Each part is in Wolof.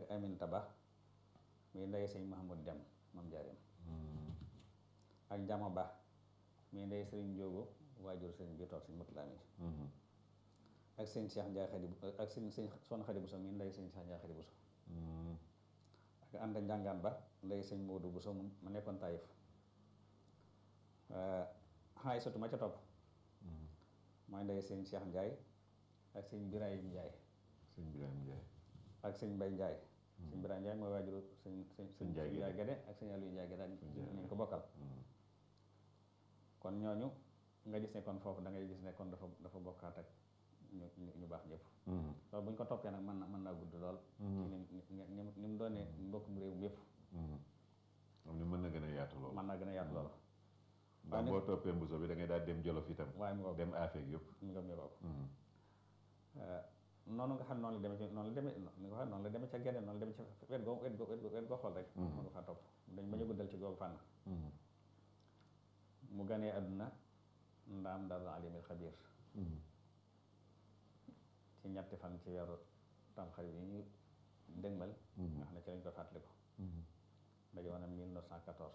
Aminta Ba mi ndey sëñ Mahamoud Dem moom Njaareem ak Jama Ba mi ndey sëriñ Njóogu waajur sëriñ bi toog sëñ Mutula mi ak sëñ Cheikh Ndiaye Xadi ak sëñ Soxna Xadi Buso mi ndey sëñ Cheikh Ndiaye Xadi Buso ak Anta Njàngaan Ba ndey sëñ Moodu Buso ma nekkoon Taïf xaay sotu ma ca topp mooy ndey sëñ Cheikh Ndiaye ak sëñ Birahim Ndiaye ak sëñ Mbay Ndiaye sëñ Birahim Ndiaye mooy waajuru sëñ Ndiaye Gede ak sëñ Aliou Ndiaye Gede ak ñu ko bokkal kon ñooñu nga gis ne kon foofu da ngay gis ne kon dafa bokkaat ak ñu baax ñëpp loolu bu ñu ko toppee nag mën naa gudd lool ci ni mu doonee mbokkum réew mi yëpp am ni mën na gën a yaatu lool mën naa gën a yaatu lool ndax boo toppee Mbuso bi da ngay daal dem Jolof itam waaye mu dem Afeek yëpp mu ngam ko noonu nga xam noonu la demee ci noonu la demee ni nga xam noonu la demee ca Gede noonu la demee ca wet goo xool rek mën nga faa topp dañ bañ a guddal ci googu fànn mu ganee àdduna ndaam daal alimil xabiir ci ñetti fan ci weeru tamxarit yi ñu dëgmal nga xam ne ci lañ koy fàttali ko daje woon 1914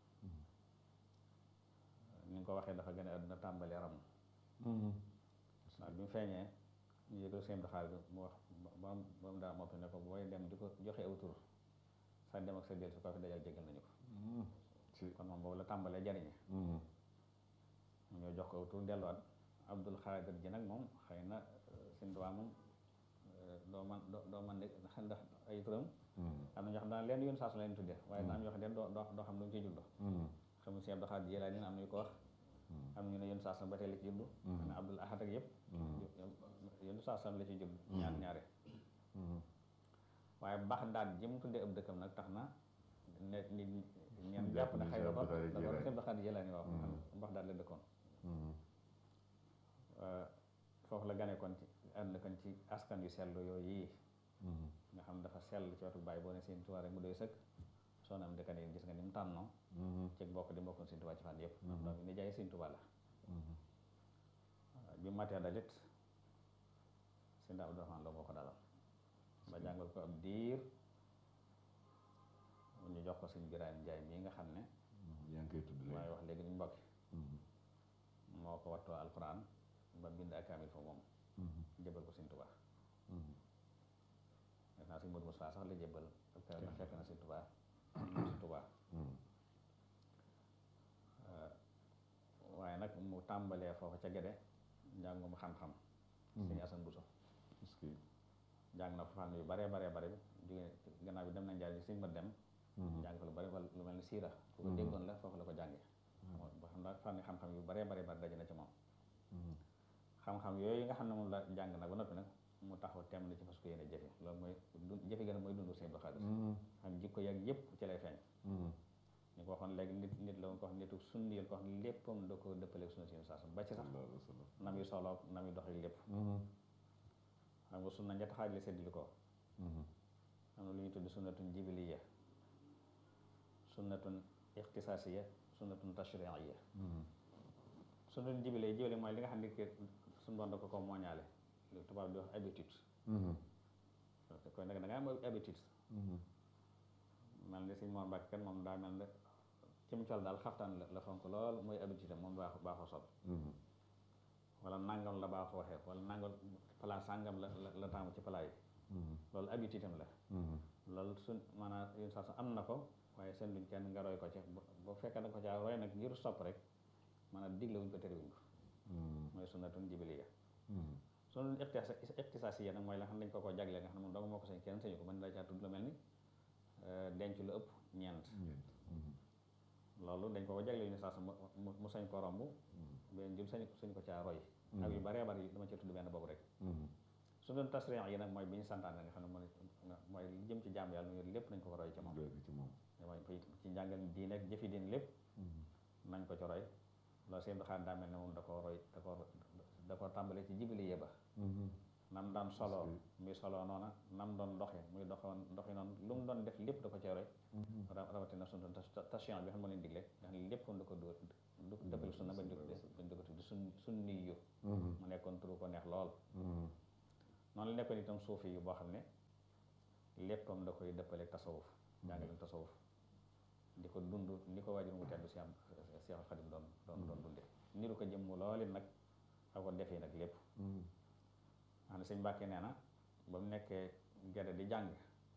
ni nga ko waxee dafa gane àdduna tàmbali ram ndax bi mu feeñee ñu yëgal seen xaal bi mu wax ba mu daa moppi ne ko booy dem di ko joxe aw tur sa dem ak sa del su ko fi dajal jégal nañu ko kon moom boobu la tàmbalee jariñe ñoo jox ko aw tur delluwaat Abdul Xaadir ji nag moom xëy na Sëñ Tuubaa moom doo man ndax ay turam am na ñoo xam daan leen yoon saa su leen tudde waaye am ñoo xam ne doo xam lu mu ciy juddoo xamu Sëñ Abdul Xaadir ji laa am ñu ko wax am ñu ne yoon saa su ba tey la ci juddu ne Abdul Ahad ak yëpp yoon saa su la ci judd ñaare waaye baax daal ji mu tuddee ab dëkkam nag tax na ne nit ñeen jàpp na xëy na ko Sëñ Abdul Xaadir ji laa ni waaw baax daal la dëkkoon foofu la gane kon ci ànd kon ci askan yu sell yooyu yi nga xam dafa sell ci wetu bàyyi boo ne Sëñ Tuubaa rek mu doy sëkk soo na am dëkkan yi gis nga ni mu tànnoo ci bokk di mbokkoon Sëñ Tuubaa ci fànn yëpp ndax doom yi ni jaay Sëñ Tuubaa la bi matee dalit Sëñ Abdourahmane Lo moo ko dalal ba jàngal ko ab diir ñu jox ko Sëñ Birahim Njaay mii nga xam ne yaa ngi koy tudd léegi mooy wax léegi duñ mbokki moo ko wattoo alxuraan ba bind ak kaamil fa moom jëbal ko Sëñ Tuubaa def naa Sëñ Modou Moussa sax la jëbal ak kaamil fekk na Sëñ Tuubaa Sëñ Tuubaa waaye nag mu tàmbalee foofu ca Gede njàngum xam-xam Sëñ Asan Buso jàng na fa fànn yu bare jóge gannaaw bi dem na njaay Sëñ ma dem jàng fa lu bare lu mel ni siira ku ko déggoon la foofu la ko jànge ba xam naa fànni xam-xam yu bare daje na ci moom xam-xam yooyu nga xam ne moom la jàng nag ba noppi nag mu taxaw temm na ci fas ko yéene jëfe loolu mooy jëfe gën a mooy dundu Sëñ Abdul Xaadir xam jikko yàgg yëpp ci lay feeñ ñu ko waxoon léegi nit la woon ko wax nitu sunniyal ko wax ne léppam da ko dëppaleeg sunna si saa ba ci sax nam yu soloog nam yu doxi lépp xam nga sunna ñetti xaaj la séddli ko am na lu ñuy tudd sunnatun jibiliya sunnatun ixtisaasiya sunnatun tashriiya sunnatun jibiliya mooy li nga xam ne suñu doon da ko mooñaale lu tubaab di wax habitude koy nag da nga am habitude mel ni Sëñ Mor Mbàkke kenn moom daa mel ne ci mu col daal xaftaan la fonk lool mooy habitude moom baaxoo sol wala nangam la baaxoo waxee wala nangam palaas sàngam la taamu ci palaas yi loolu habitude am la loolu suñ maanaam une façon am na ko waaye seen luñ kenn nga roy ko ci bu fekkee da ko caa roy nag ngir sopp rek maanaam digle wuñ ko terewuñ ko mooy sunnatun jibiliya sunnatun ixtisaasiya nag mooy la xam dañ ko jagleel nga xam ne moom dong moo ko sañ kenn sañu ko mën daa caa tudd lu mel ni denc lu ëpp ñeent loolu dañ ko jagleel ni saa mu sañ ko romb benn jul sañ ko caa roy ak yu bare dama ci tudd benn boobu rek sunnatun tashriiya yi nag mooy bi ñu santaane nga xam ne mooy li jëm ci jaam yàlla lépp nañ ko roy ci moom mooy ci njàngal diine ak jëfi diine lépp nañ ko ci roy loolu seen xaar daa mel ne moom da ko tàmbale ci jibiliye ba nam daan solo muy solo noona nam doon doxe muy doxi noonu lu mu doon def lépp da ko ci roy rawatina sunnatun tashriiya bi xam moo leen digle nga xam ne lépp da ko dëppale sunna bañ di ko tudd sunni yu mu nekkoon turu ko neex lool noonu la nekkoon itam suufi yu boo xam ne léppam da koy dëppaleeg tasawuf jàngaleem tasawuf di ko dund ni ko waajur mu tedd Seexul Xadim doon dunde niru ko jëmm looli nag ak ko defee nag lépp xam ne sëñ Mbàkke nee na ba mu nekkee gerte di jàng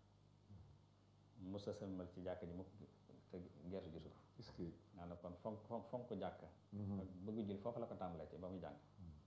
musa sëlmal ci jàkk ji mukk te geesu gisul naa ne kon fonk ko jàkk ak bëgg jul foofu la ko tàmbalee ci ba muy jàng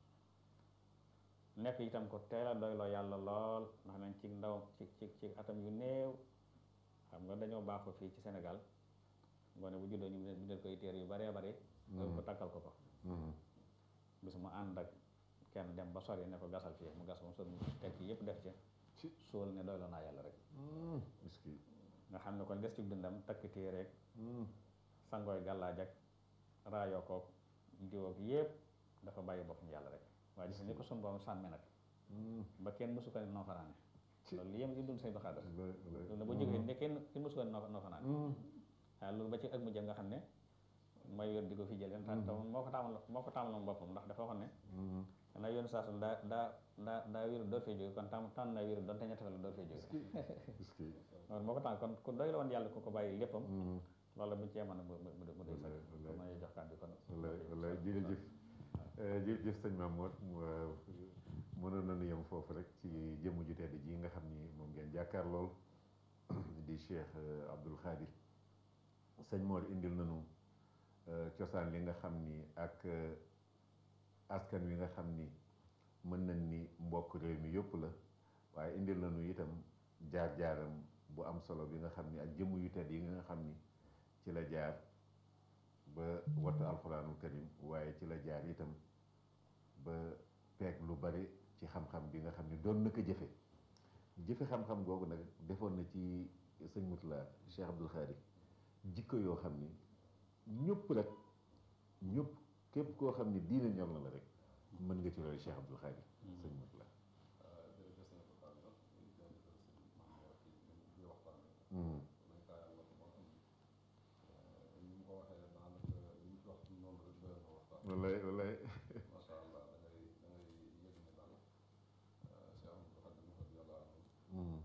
nekk itam ko teel a doyloo yàlla lool ndax nañ ci ndaw ci atam yu néew xam nga dañoo baaxoo fii ci Sénégal ngoone bu juddoo ñu bindal koy téere yu baree bare loolu ko takkal ko bis mu ànd ak kenn dem ba sori ne ko gasal fii mu gas moom sol mu teg ci yëpp def ci suul ne doyloo naa yàlla rek nga xam ne kon des ci dundam takk téere rek sangooy gàllaaj ak raayoo koog diwoog yëpp dafa bàyyi boppam yàlla rek waaye gis ni ko sun borom sàmme nag ba kenn mësu ko ne noo fanaane loolu li yem ci dund say doxaadar loolu ba jógee ne kenn mësu ko ne noo fanaane waaye loolu ba ci ak mu jëm nga xam ne mooy yor di ko fi jëlee te moo ko tàmmaloon boppam ndax dafa waxoon ne na yoon saa su daa wéru door fee jóge kon tànn na wéru doon te ñetti fan la door fee jóge loolu moo ko tànn kon ku doy la woon yàlla ku ko bàyyi léppam loolu bu ñu cee mën a mu doy sax ma jox kàddu kon wallaay jërëjëf sëñ Mamour mënoon nañu yem foofu rek ci jëmm ju tedd ji nga xam ni moom ngeen jàkkaar lool di Cheikh Abdoul Khadir sëñ Mor indil nañu cosaan li nga xam ni ak askan wi nga xam ni mën nañ ni mbokk réew mi yëpp la waaye indil nañu itam jaar-jaaram bu am solo bi nga xam ni ak jëmm yu tedd yi nga xam ni ci la jaar ba wattu alxuraanul karim waaye ci la jaar itam ba peeg lu bari ci xam-xam bi nga xam ni doon na ko jëfe xam-xam googu nag defoon na ci sëñ Moutala Cheikh Abdoul Khadir jikko yoo xam ni ñëpp rek ñëpp képp koo xam ni diine ñor na la rek mën nga ci roy Cheikh Abdoul Khadir sëñ Moutala wallaay wallaay macha allah da ngay yëg ne daal Cheikh Abdoul Khadim radiyallahu anhu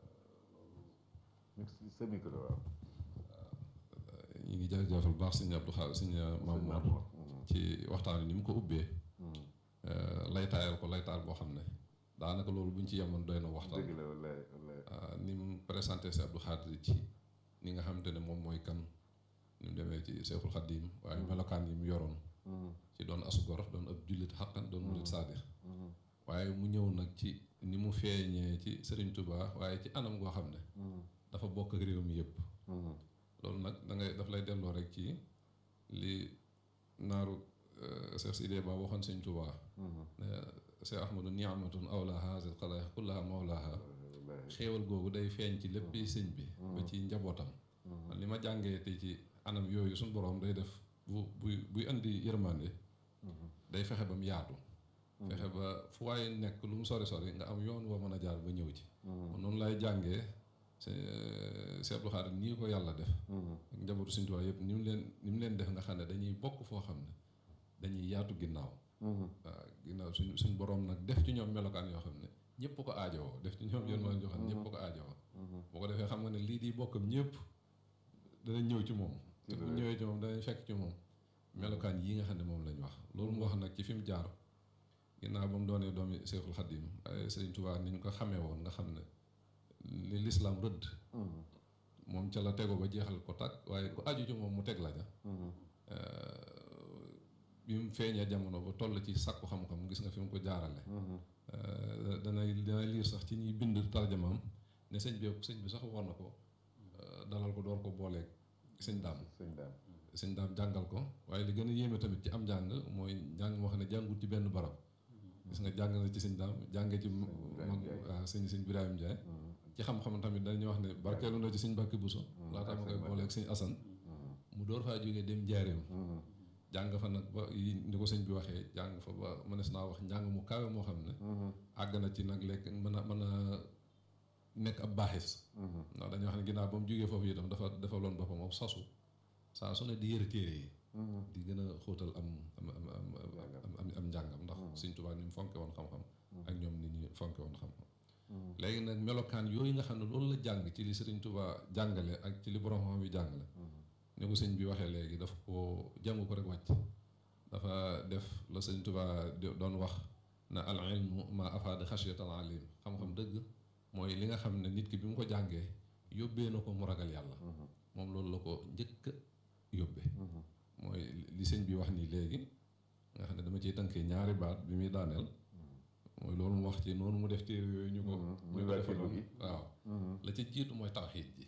loolu sa micro waaw ñu ngi jaajëfal bu baax sëñ Abdou Khadir sëñ Mamour ci waxtaan wi ni mu ko ubbee laytaayal ko laytaal boo xam ne daanaka loolu buñ ci yemoon doy na waxtaan dëgg la wallaay wallaay ni mu présenté si Abdou Khadir ci ni nga xamante ne moom mooy kan ni mu demee ci Cheikhul Khadim waaye melokaan yi mu yoroon ci doon asugor doon ab jullit xaqan doon murit saadix waaye mu ñëw nag ci ni mu feeñee ci Serigne Touba waaye ci anam goo xam ne dafa bokk ak réew mi yëpp loolu nag daf lay delloo rek ci li naaru Cheikh Sidé Ba waxoon Sëñ Touba Cheikh Ahmadou niamatun awlaha hazil xalaa'iq kullaha mawlaha xéewal googu day feeñ ci lépp sëñ bi ba ci njabootam li ma jàngee te ci anam yooyu suñu borom day def buy indi yërmande day fexe ba mu yaatu fexe ba fu waaye nekk lu mu sori nga am yoon woo mën a jaar ba ñëw ci noonu lay jàngee Cheikh Abdou Khadir nii ko yàlla def ak njabootu Sëñ Tuubaa yëpp ni mu leen def nga xam ne dañuy bokk foo xam ne dañuy yaatu ginnaaw waaw ginnaaw suñ borom nag def ci ñoom melokaan yoo xam ne ñëpp ko aajowoo def ci ñoom yërmande yoo xam ne ñëpp ko aajowoo boo ko defee xam nga ne lii di bokkam ñëpp danañ ñëw ci moom te bu ñëwee ci moom danañ fekk ci moom melokaan yi nga xam ne moom lañ wax loolu mu wax nag ci fi mu jaar ginnaaw ba mu doonee doomi Seexul Xadiim Sëriñ Tuubaa ni ñu ko xamee woon nga xam ne li lislaam rëdd moom ca la tego ba jeexal ko tàkk waaye ku aju ci moom mu teg la ja bi mu feeñee jamono ba toll ci sàkku xam-xam gis nga fi mu ko jaarale dana liir sax ci ñuy bind tarjamaam ne sëñ bi sax war na ko dalal ko door ko booleeg sëñ daam jàngal ko waaye li gën a yéeme tamit ci am njàng mooy njàng moo xam ne jàngut ci benn barab gis nga jàng na ci sëñ daam jàngee ci mag waaw sëñ Birahim Ndiaye ci xam-xam tamit dañuy wax ne barkeelu na ci sëñ Mbàkke Buso laataa ma koy booleeg sëñ Asan mu door faa jógee dem njaareem jàng fa nag ba yi ni ko sëñ bi waxee jàng fa ba mënees naa wax njàng mu kawe moo xam ne àgg na ci nag lekk mën a nekk ab baaxis ndax dañuy wax ne ginnaaw ba mu jógee foofu itam dafa defaloon boppam ab sasu saa su ne di yër téere yi di gën a xóotal am njàngam ndax Sëñ Tuubaa ni mu fonke woon xam-xam ak ñoom ni ñu fonke woon xam-xam léegi nag melokaan yooyu nga xam ne loolu la jàng ci li Sëriñ Tuubaa jàngale ak ci li borom xam bi jàngale ni ko sëñ bi waxee léegi daf ko jàng ko rek wàcc dafa def la Sëriñ Tuubaa doon wax na al ilmu ma afaada xashiyatal alim xam-xam dëgg mooy li nga xam ne nit ki bi mu ko jàngee yóbbee na ko mu ragal yàlla moom loolu la ko njëkk a yóbbee mooy li sëñ bi wax nii léegi nga xam ne dama ciy tënkee ñaari baat bi muy daaneel mooy loolu mu wax ci noonu mu def téere yooyu ñu ko defaloon waaw la ca jiitu mooy tawxiid ji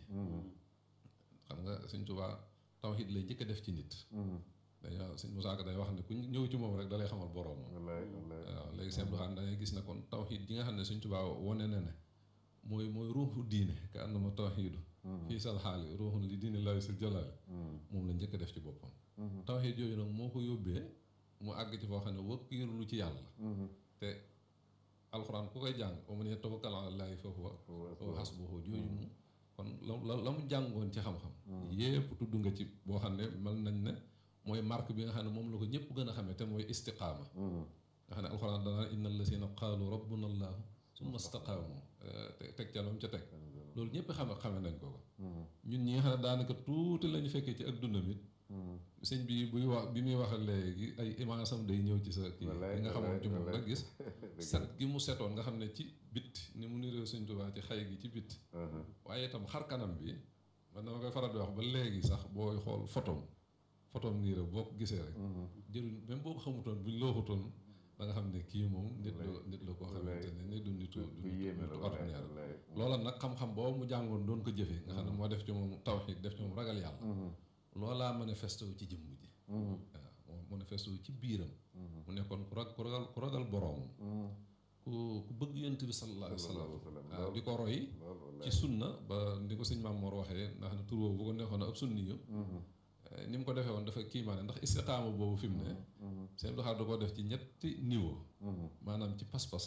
xam nga Sëñ Tuubaa tawxiid lay njëkk a def ci nit dañoo Sëñ Musaa Ka day wax ne ku ñëw ci moom rek da lay xamal boroomam waaw léegi seen doxaan da ngay gis ne kon tawxiid ji nga xam ne Sëñ Tuubaa wone na ne mooy ruuxu diine ka àndama tawxiidu fii sal xaali ruuxun li diine laahi sil jalaali moom la njëkk a def ci boppam tawxiid yooyu nag moo ko yóbbee mu àgg ci foo xam ne wëkkiirlu ci yàlla te alxuraan ku koy jàng wa man yatawakkal ala llaahi fa huwa hasbuhu jooju mu kon la mu jàngoon ci xam-xam yépp tudd nga ci boo xam ne mel nañ ne mooy marque bi nga xam ne moom la ko ñëpp gën a xamee te mooy istiqaama nga xam ne alxuraan danaa inna allazina qaalu rabbuna allahu summa istaqaamu teg ca lam ca teg loolu ñëpp xame nañ ko ñun ñi nga xam ne daanaka tuuti lañu fekkee ci ak dundam it sëñ bi buy wax bi muy wax léegi ay imaasam day ñëw ci sa kii li nga xamoon ci moom rek gis set gi mu setoon nga xam ne ci bit ni mu niree Sëñ Tuubaa ci xay gi ci bit waaye itam xar kanam bi man dama koy faral di wax ba léegi sax booy xool photom nii rek boo ko gisee rek jëruñ même boo ko xamutoon buñ loo xutoon da nga xam ne kii moom nit la koo xamante ne ni du nitu ordinaire loola nag xam-xam boobu mu jàngoon doon ko jëfee nga xam ne moo def ci moom tawxiid def ci moom ragal yàlla loolaa manifesté wu ci jëmm ji waaw manifesté wu ci biiram mu nekkoon ku ragal boroomam ku bëgg yonent bi sallallahu alayhi wa sallam waaw di ko roy ci sunna ba ni ko sëñ Maam Mor waxee ndax ne tur boobu bu ko neexoon ab sunni yu ni mu ko defee woon dafa kiimaane ndax istiqaama boobu fi mu ne seen doxaat da koo def ci ñetti niveau maanaam ci pas-pas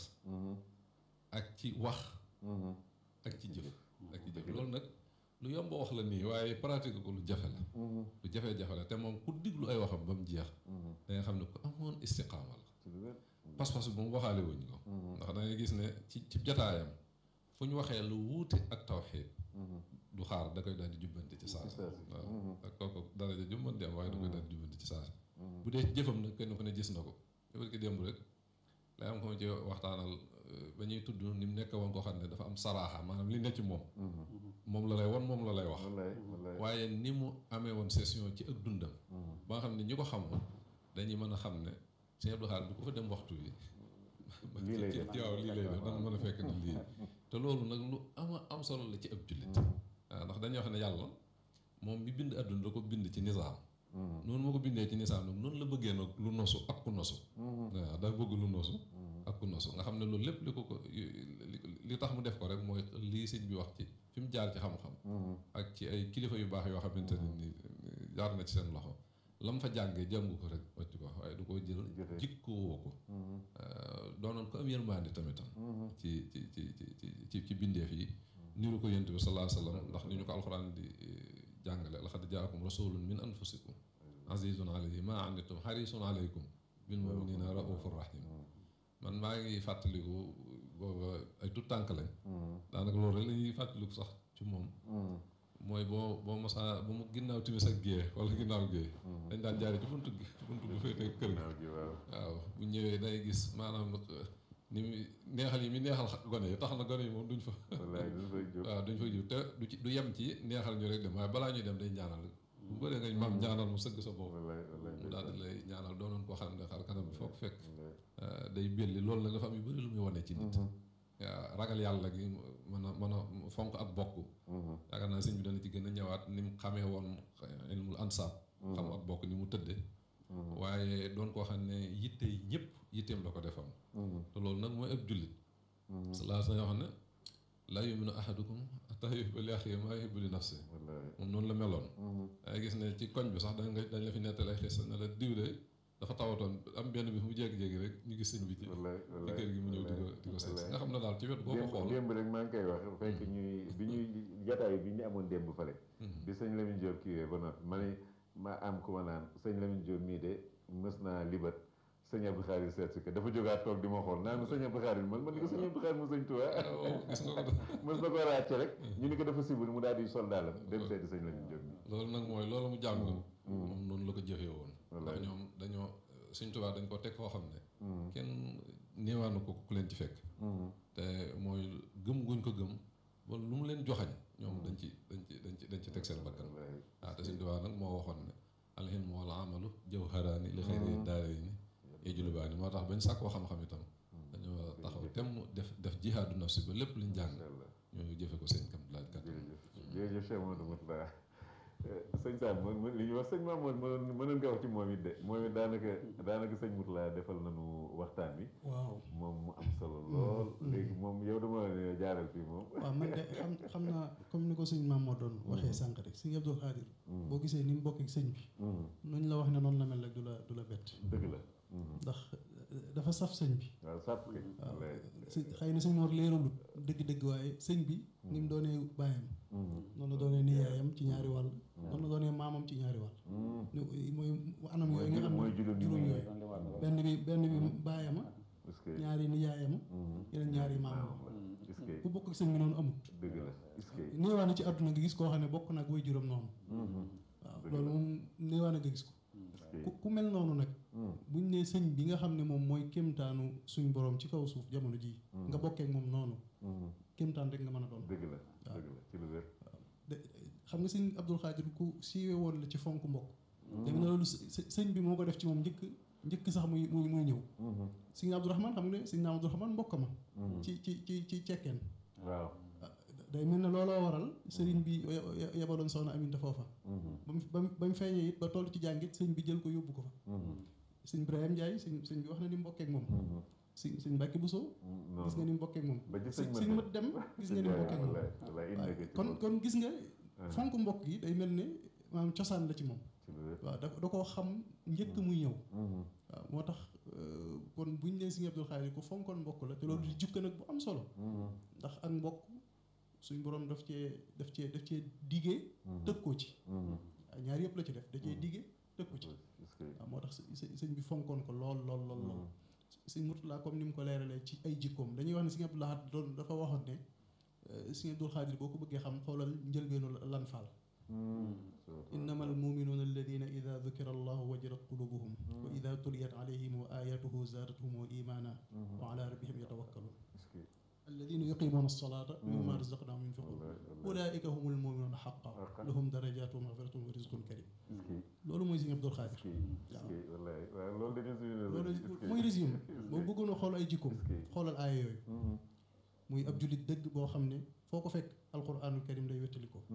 ak ci wax ak ci jëf loolu nag lu yomb wax la nii waaye pratique ko lu jafe la lu jafe-jafe la te moom ku diglu ay waxam ba mu jeex da nga xam ne ku amoon istiqaama la pas-pas bi moom waxaale wuñ ko ndax da ngay gis ne ci jataayam fu ñu waxee lu wuute ak tawxiid du xaar da koy daal di jubbanti ci saasa waaw ak kooku daraja jubbanti am waaye da koy daal di jubbanti ci saasa bu dee jëfam nag kenn ku ne gis na ko jëfal ki démb rek lay am ko ci waxtaanal ba ñuy tudd ni mu nekk woon koo xam ne dafa am saraaxa maanaam li ne ci moom la lay won moom la lay wax waaye ni mu amee woon session ci ak dundam ba nga xam ne ñi ko xamoon dañuy mën a xam ne Sëñ Abdou Khadre bu ko fa dem waxtu bi lii lay def danga mën a fekk ne lii te loolu nag lu am solo la ci ab jullit waaw ndax dañuy wax ne yàlla moom mi bind àdduna da ko bind ci nizaam noonu moo ko bindee ci nizaam nag noonu la bëggee nag lu nosu ak ku nosu waaw daa bëgg lu nosu ak ku nosu nga xam ne loolu lépp li tax mu def ko rek mooy lii sëñ bi wax ci fi mu jaar ci xam-xam ak ci ay kilifa yu baax yoo xamante ne ni jaar na ci seen loxo lam fa jàngee jàngu ko rek wàcc ko waaye du ko jël jikkoo woo ko doonoon ko am yërmande tamitam ci bindeef yi niru ko yonent bi sallallahu alayhi wa sallam ndax ni ñu ko alxuraan di jàngale laqad jaakum rasulun min anfusikum azizun alayhi ma anittum harisun alaykum bil muminina raufur rahim man maa ngi fàttaliku booba ay tout tànk lañ daanaka loolu rek la ñuy fàttaliku sax ci moom mooy boo mosaa ba mu ginnaaw timis ak gée wala ginnaaw gée dañ daan jaare ci buntu bu féete kër gi waaw bu ñëwee day gis maanaam ni mu neexal yi mi neexal gone yi tax na gone yi moom duñ fa waaw duñ fa jur te du yem ci neexal ñu rek dem waaye balaa ñuy dem day ñaanal bu bëree nga maam ñaanal mu sëgg sa bopp mu daal di lay ñaanal doonoon koo xam ne xar kanam bi foog fekk day belli loolu nag dafa am yu bëri lu muy wane ci nit waaw ragal yàlla gi mën a fonk ak bokk yaakaar naa sëñ bi dana ci gën a ñëwaat ni mu xamee woon ilmul ansaab xam ak bokk ni mu tëdde waaye doon koo xam ne yitte yi ñëpp yitteem la ko defoon te loolu nag mooy ab jullit salaa sa yoo xam ne laa yuminu ahadukum hattaa yuhibba li axiihi maa yuhibbu li nafsihi moom noonu la meloon dangay gis ne ci koñ bi sax dañ la fi nettali ay xis ne la diw de dafa tawatoon am benn bi mu jékki-jékki rek ñu gis sëñ bi ci kër gi mu ñëw di ko seet nga xam ne daal ci wet boo ko xool démb rek maa ngi koy wax fekk bi ñuy jataay bi ñu amoon démb fale bi sëñ Lamine Diop kiiwee ba noppi ma am ku ma naan sëñ Lamine Diop mii de mës naa libat sëñ Abdou Khadir seet si ko dafa jógaat toog di ma xool naan ma sëñ Abdou Khadir man di ko sëñ Abdou Khadir mu sëñ Tuubaa gis nga ko mës na ko ràcce rek ñu ni ko dafa sibul mu daal di sol daalam dem seeti sëñ Lamine Diop bi loolu nag mooy loolu mu jàng moom noonu la ko jëfee woon ndax ñoom dañoo sëñ Tuubaa dañ ko teg foo xam ne kenn néewaanu ko ku leen ci fekk te mooy gëm guñ ko gëm ba lu mu leen joxañ ñoom dañ ci teg seen bakkan waaw te sëñ Tuubaa nag moo waxoon ne alhilmu wal amalu jawharaani li xayri daarayni yajlubaani moo tax bañ sàkkoo xam-xam itam dañoo taxaw temm def jihaadu nafsi ba lépp liñ jàng ñu jëfe ko seen kam laaj kat jërëjëf Cheikh Mamadou Mourtada sëñ Sam li ñuy wax sëñ Mamadou mënoon nga wax ci moom it de moom it daanaka sëñ Mourtada defal nañu waxtaan bi waaw moom mu am solo lool léegi moom yow dama jaaral fii moom waaw man de xam naa comme ni ko sëñ Mamadou doon waxee sànq rek sëñ Abdou Khadir boo gisee ni mu bokk ak sëñ bi nuñ la wax ne noonu la mel rek du la bett dëgg la ndax dafa saf sëñ bi waaw sàpp ki waaw xëy na sëñ Mor leeralut dëgg-dëgg waaye sëñ bi ni mu doonee bàyyam noonu la doonee niyaayam ci ñaari wàll noonu la doonee maamam ci ñaari wàll mooy anam yooyu nga xam ne juróom yooyu benn bi bàyyama ñaari niyaayama yeneen ñaari maamam ku bokk ak sëñ bi noonu amut dëgg la néewaa na ci àdduna nga gis koo xam ne bokk nag way juróom noonu waaw loolu moom néewaa na nga gis ko ku mel noonu nag buñ ne sëñ bi nga xam ne moom mooy kéemtaanu suñ borom ci kaw suuf jamono jii nga bokkee ak moom noonu kéemtaan rek nga mën a doon dëgg la ci lu wér xam nga sëñ Abdou Khadir ku siiwe woon la ci fonk mbokk dégg na loolu sëñ bi moo ko def ci moom njëkk sax muy ñëw sëñ Abdourahman xam nga ne sëñ naam Abdourahman mbokk ma ci cekkeen waaw day mel ne looloo waral sëriñ bi yebaloon soxna Aminta foofa ba mu feeñee it ba toll ci jàngit sëñ bi jël ko yóbbu ko fa sëñ Ibrahima Ndiaye sëñ bi wax na ni mbokkeek moom sëñ Mbacke Bousso gis nga ni mbokkeek moom sëñ mat dem gis nga ni mbokkeek moom kon gis nga fonk mbokk yi day mel ne maanaam cosaan la ci moom waaw da koo xam njëkk muy ñëw waaw moo tax kon buñ nee sëñ Abdou Khadir ku fonkoon mbokk la te loolu di jukka nag bu am solo ndax ak mbokk suñ borom daf cee diggee tëkkoo ci ñaar yëpp la ci def da cee diggee tëkku ci waaw moo tax sëñ bi fonkoon ko lool sëñ Mourtada comme ni mu ko leeralee ci ay jikkoom dañuy wax ne sëñ Abdou Lahad doon dafa waxoon ne sëñ Abdou Khadir boo ko bëggee xam xoolal njëlbeenu lan faal innama almuminuuna alladina ida dukira allahu wajilat qulubuhum wa ida tuliyat alayhim wa ayatuhu zaadathum wa imana wa ala rabbihim yatawakkalun alladina yuqimuuna alsalata mimma razaqnahum yunfiqun ulaika hum almuminuuna xaqa lahum darajatu magfiratun wa rizqun karim loolu mooy sëñ Abdou Khadir waaw loolu mooy résumé boo bëggoon a xool ay jikkoom xoolal aaya yooyu muy ab jullit dëgg boo xam ne foo ko fekk alquranul karim day wettali ko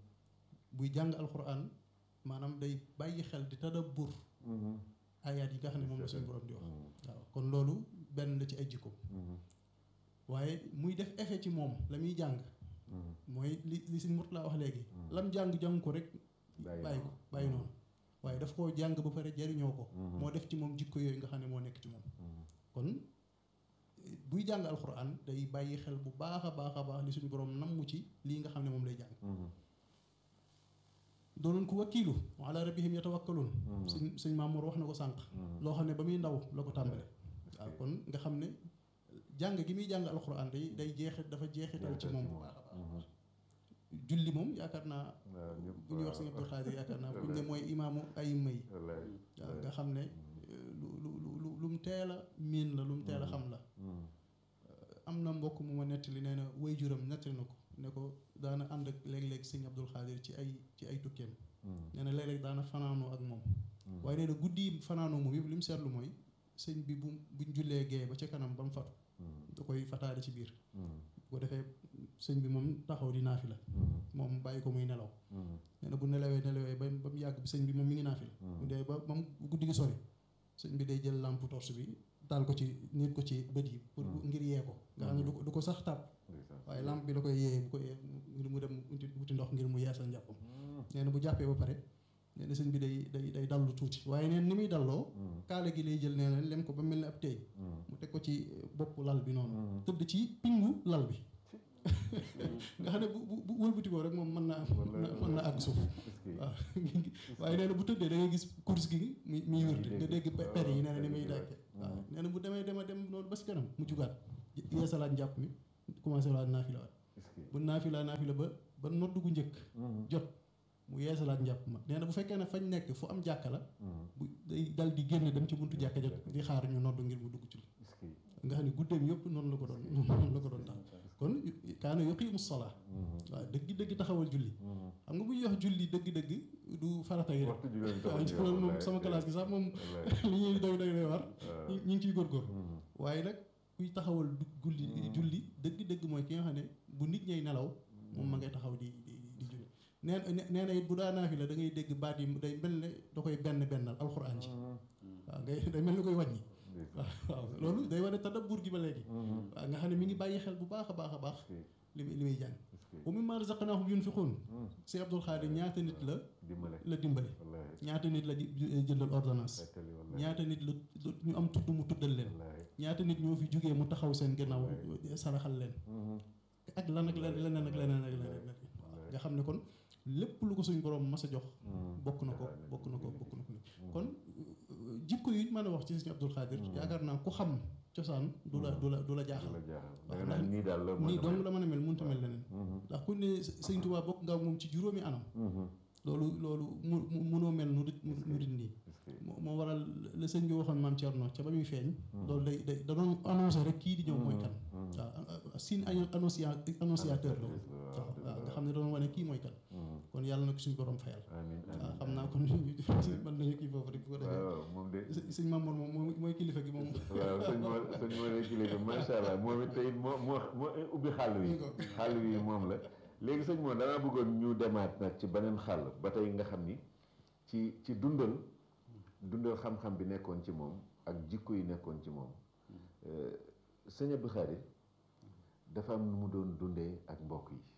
buy jàng alquran maanaam day bàyyi xel di tadabbur ayaat yi nga xam ne moom la suñu borom di wax waaw kon loolu benn la ci ay jikkoom waaye muy def effet ci moom la muy jàng mooy li sëñ Mourtada wax léegi lam jàng ko rek bàyyi noonu waaye daf koo jàng ba pare jariñoo ko moo def ci moom jikko yooyu nga xam ne moo nekk ci moom kon buy jàng alxuraan day bàyyi xel bu baax a baax li suñu borom namm ci lii nga xam ne moom lay jàng doonoon ko wakkiilu wa ala rabbihim yatawakkaluun sëñ Mamour wax na ko sànq loo xam ne ba muy ndaw la ko tàmbale waaw kon nga xam ne jàng gi muy jàng alxuraan day dafa jeexital ci moom bu baax a baax julli moom yaakaar naa bu ñuy wax sëñ Abdou Khadir yaakaar naa buñ ne mooy imaamu ayima yi waaw nga xam ne lu mu teel a miin la lu mu teel a xam la am na mbokk mu ma nettali nee na waajuram nettali na ko ne ko daana ànd ak léeg-léeg sëñ Abdou Khadir ci ay tukkeem nee na léeg-léeg daana fanaanoo ak moom waaye nee na guddi fanaanoo moom yëpp li mu seetlu mooy sëñ bi buñ jullee gee ba ca kanam ba mu fatu da koy fataale ci biir bu ko defee sëñ bi moom taxaw di naafi la moom bàyyi ko muy nelaw nee na bu nelawee ba mu yàgg bi sëñ bi moom mi ngi naafi la bu dee ba moom guddi gi sori sëñ bi day jël lampe torche bi taal ko ci nit ko ci bët yi pour ngir yee ko nga xam ne du ko sax tàpp waaye lampe bi la koy yee bu ko yee ngir mu dem wuti ndox ngir mu yeesal njàppam nee na bu jàppee ba pare nee na sëñ bi day dallu tuuti waaye neen ni muy dalloo kaala gi lay jël nee na lem ko ba mel ne ab teeñ mu teg ko ci bopp lal bi noonu tëdd ci pingu lal bi nga xam ne bu wëlbatikoo rek moom mën na àgg suuf waaw waaye nee na bu tëddee da ngay gis course gi muy wér nga dégg per yi nee na ni muy dàkke waaw nee na bu demee dem noonu ba si kanam mu jugaat yeesalaat njàpp mi commencé waat naafila waat bu naafila ba nodd gu njëkk jot mu yeesalaat njàpp ma nee na bu fekkee ne fañ nekk fu am jàkka la bu day dal di génn dem ci buntu jàkka jot di xaar ñu nodd ngir mu dugg ci nga xam ne guddeem yëpp noonu la ko doon tax kon kaana yuqiimu salaa waaw dëgg taxawal julli xam nga bu ñuy wax julli dëgg du farata yi rek waaw loolu moom sama classe gi sax moom li ñuy doy war ñu ngi ciy góorgóor waaye nag kuy taxawal julli dëgg mooy ki nga xam ne bu nit ñay nelaw moom ma ngay taxaw di julli nee na it bu daa naafi la da ngay dégg baat yi day mel ne da koy bennal alxuraan ji waaw ngay day mel ni koy wàññi waaw loolu day wane tadabbur gi ba léegi waaw nga xam ne mi ngi bàyyi xel bu baax a baax li muy jàng wa mimmaa razaqnaahum yunfiquun Sëñ Abdul Xaadir ñaata nit la dimbale ñaata nit la jëndal ordonnance ñaata nit la ñu am tudd mu tuddal leen ñaata nit ñoo fi jógee mu taxaw seen gannaaw saraxal leen ak lan ak leneen nga xam ne kon lépp lu ko suñ borom mas a jox bokk na ko kon jikko yi mën a wax ci Sëñ Abdul Xaadir yaakaar naa ku xam cosaan du la jaaxal waaw ndax nii dong la mën a mel mënut a mel leneen ndax ku ne Sëñ Tuubaa bokk nga moom ci juróomi anam loolu munoo mel nu dit nii moo waral la sëñ bi waxoon maam Thierno ca ba muy feeñ loolu day da doon annoncé rek kii di ñëw mooy kan waaw signe annonciateur la waaw nga xam ne doon wane kii mooy kan kon yàlla na ko suñu borom fayal waaw xam naa kon mën nañu kii foofu rek bu ko defee sëñ Mamour moom mooy kilifa gi moom waaw sëñ moo ne kilifa macha allah moom it tey moo ubbi xàll wi moom la léegi sëñ moom danaa bëggoon ñu demaat nag ci beneen xàll ba tey nga xam ni ci dundal xam-xam bi nekkoon ci moom ak jikko yi nekkoon ci moom sëñ Abdou Khadre dafa am nu mu doon dundee ak mbokk yi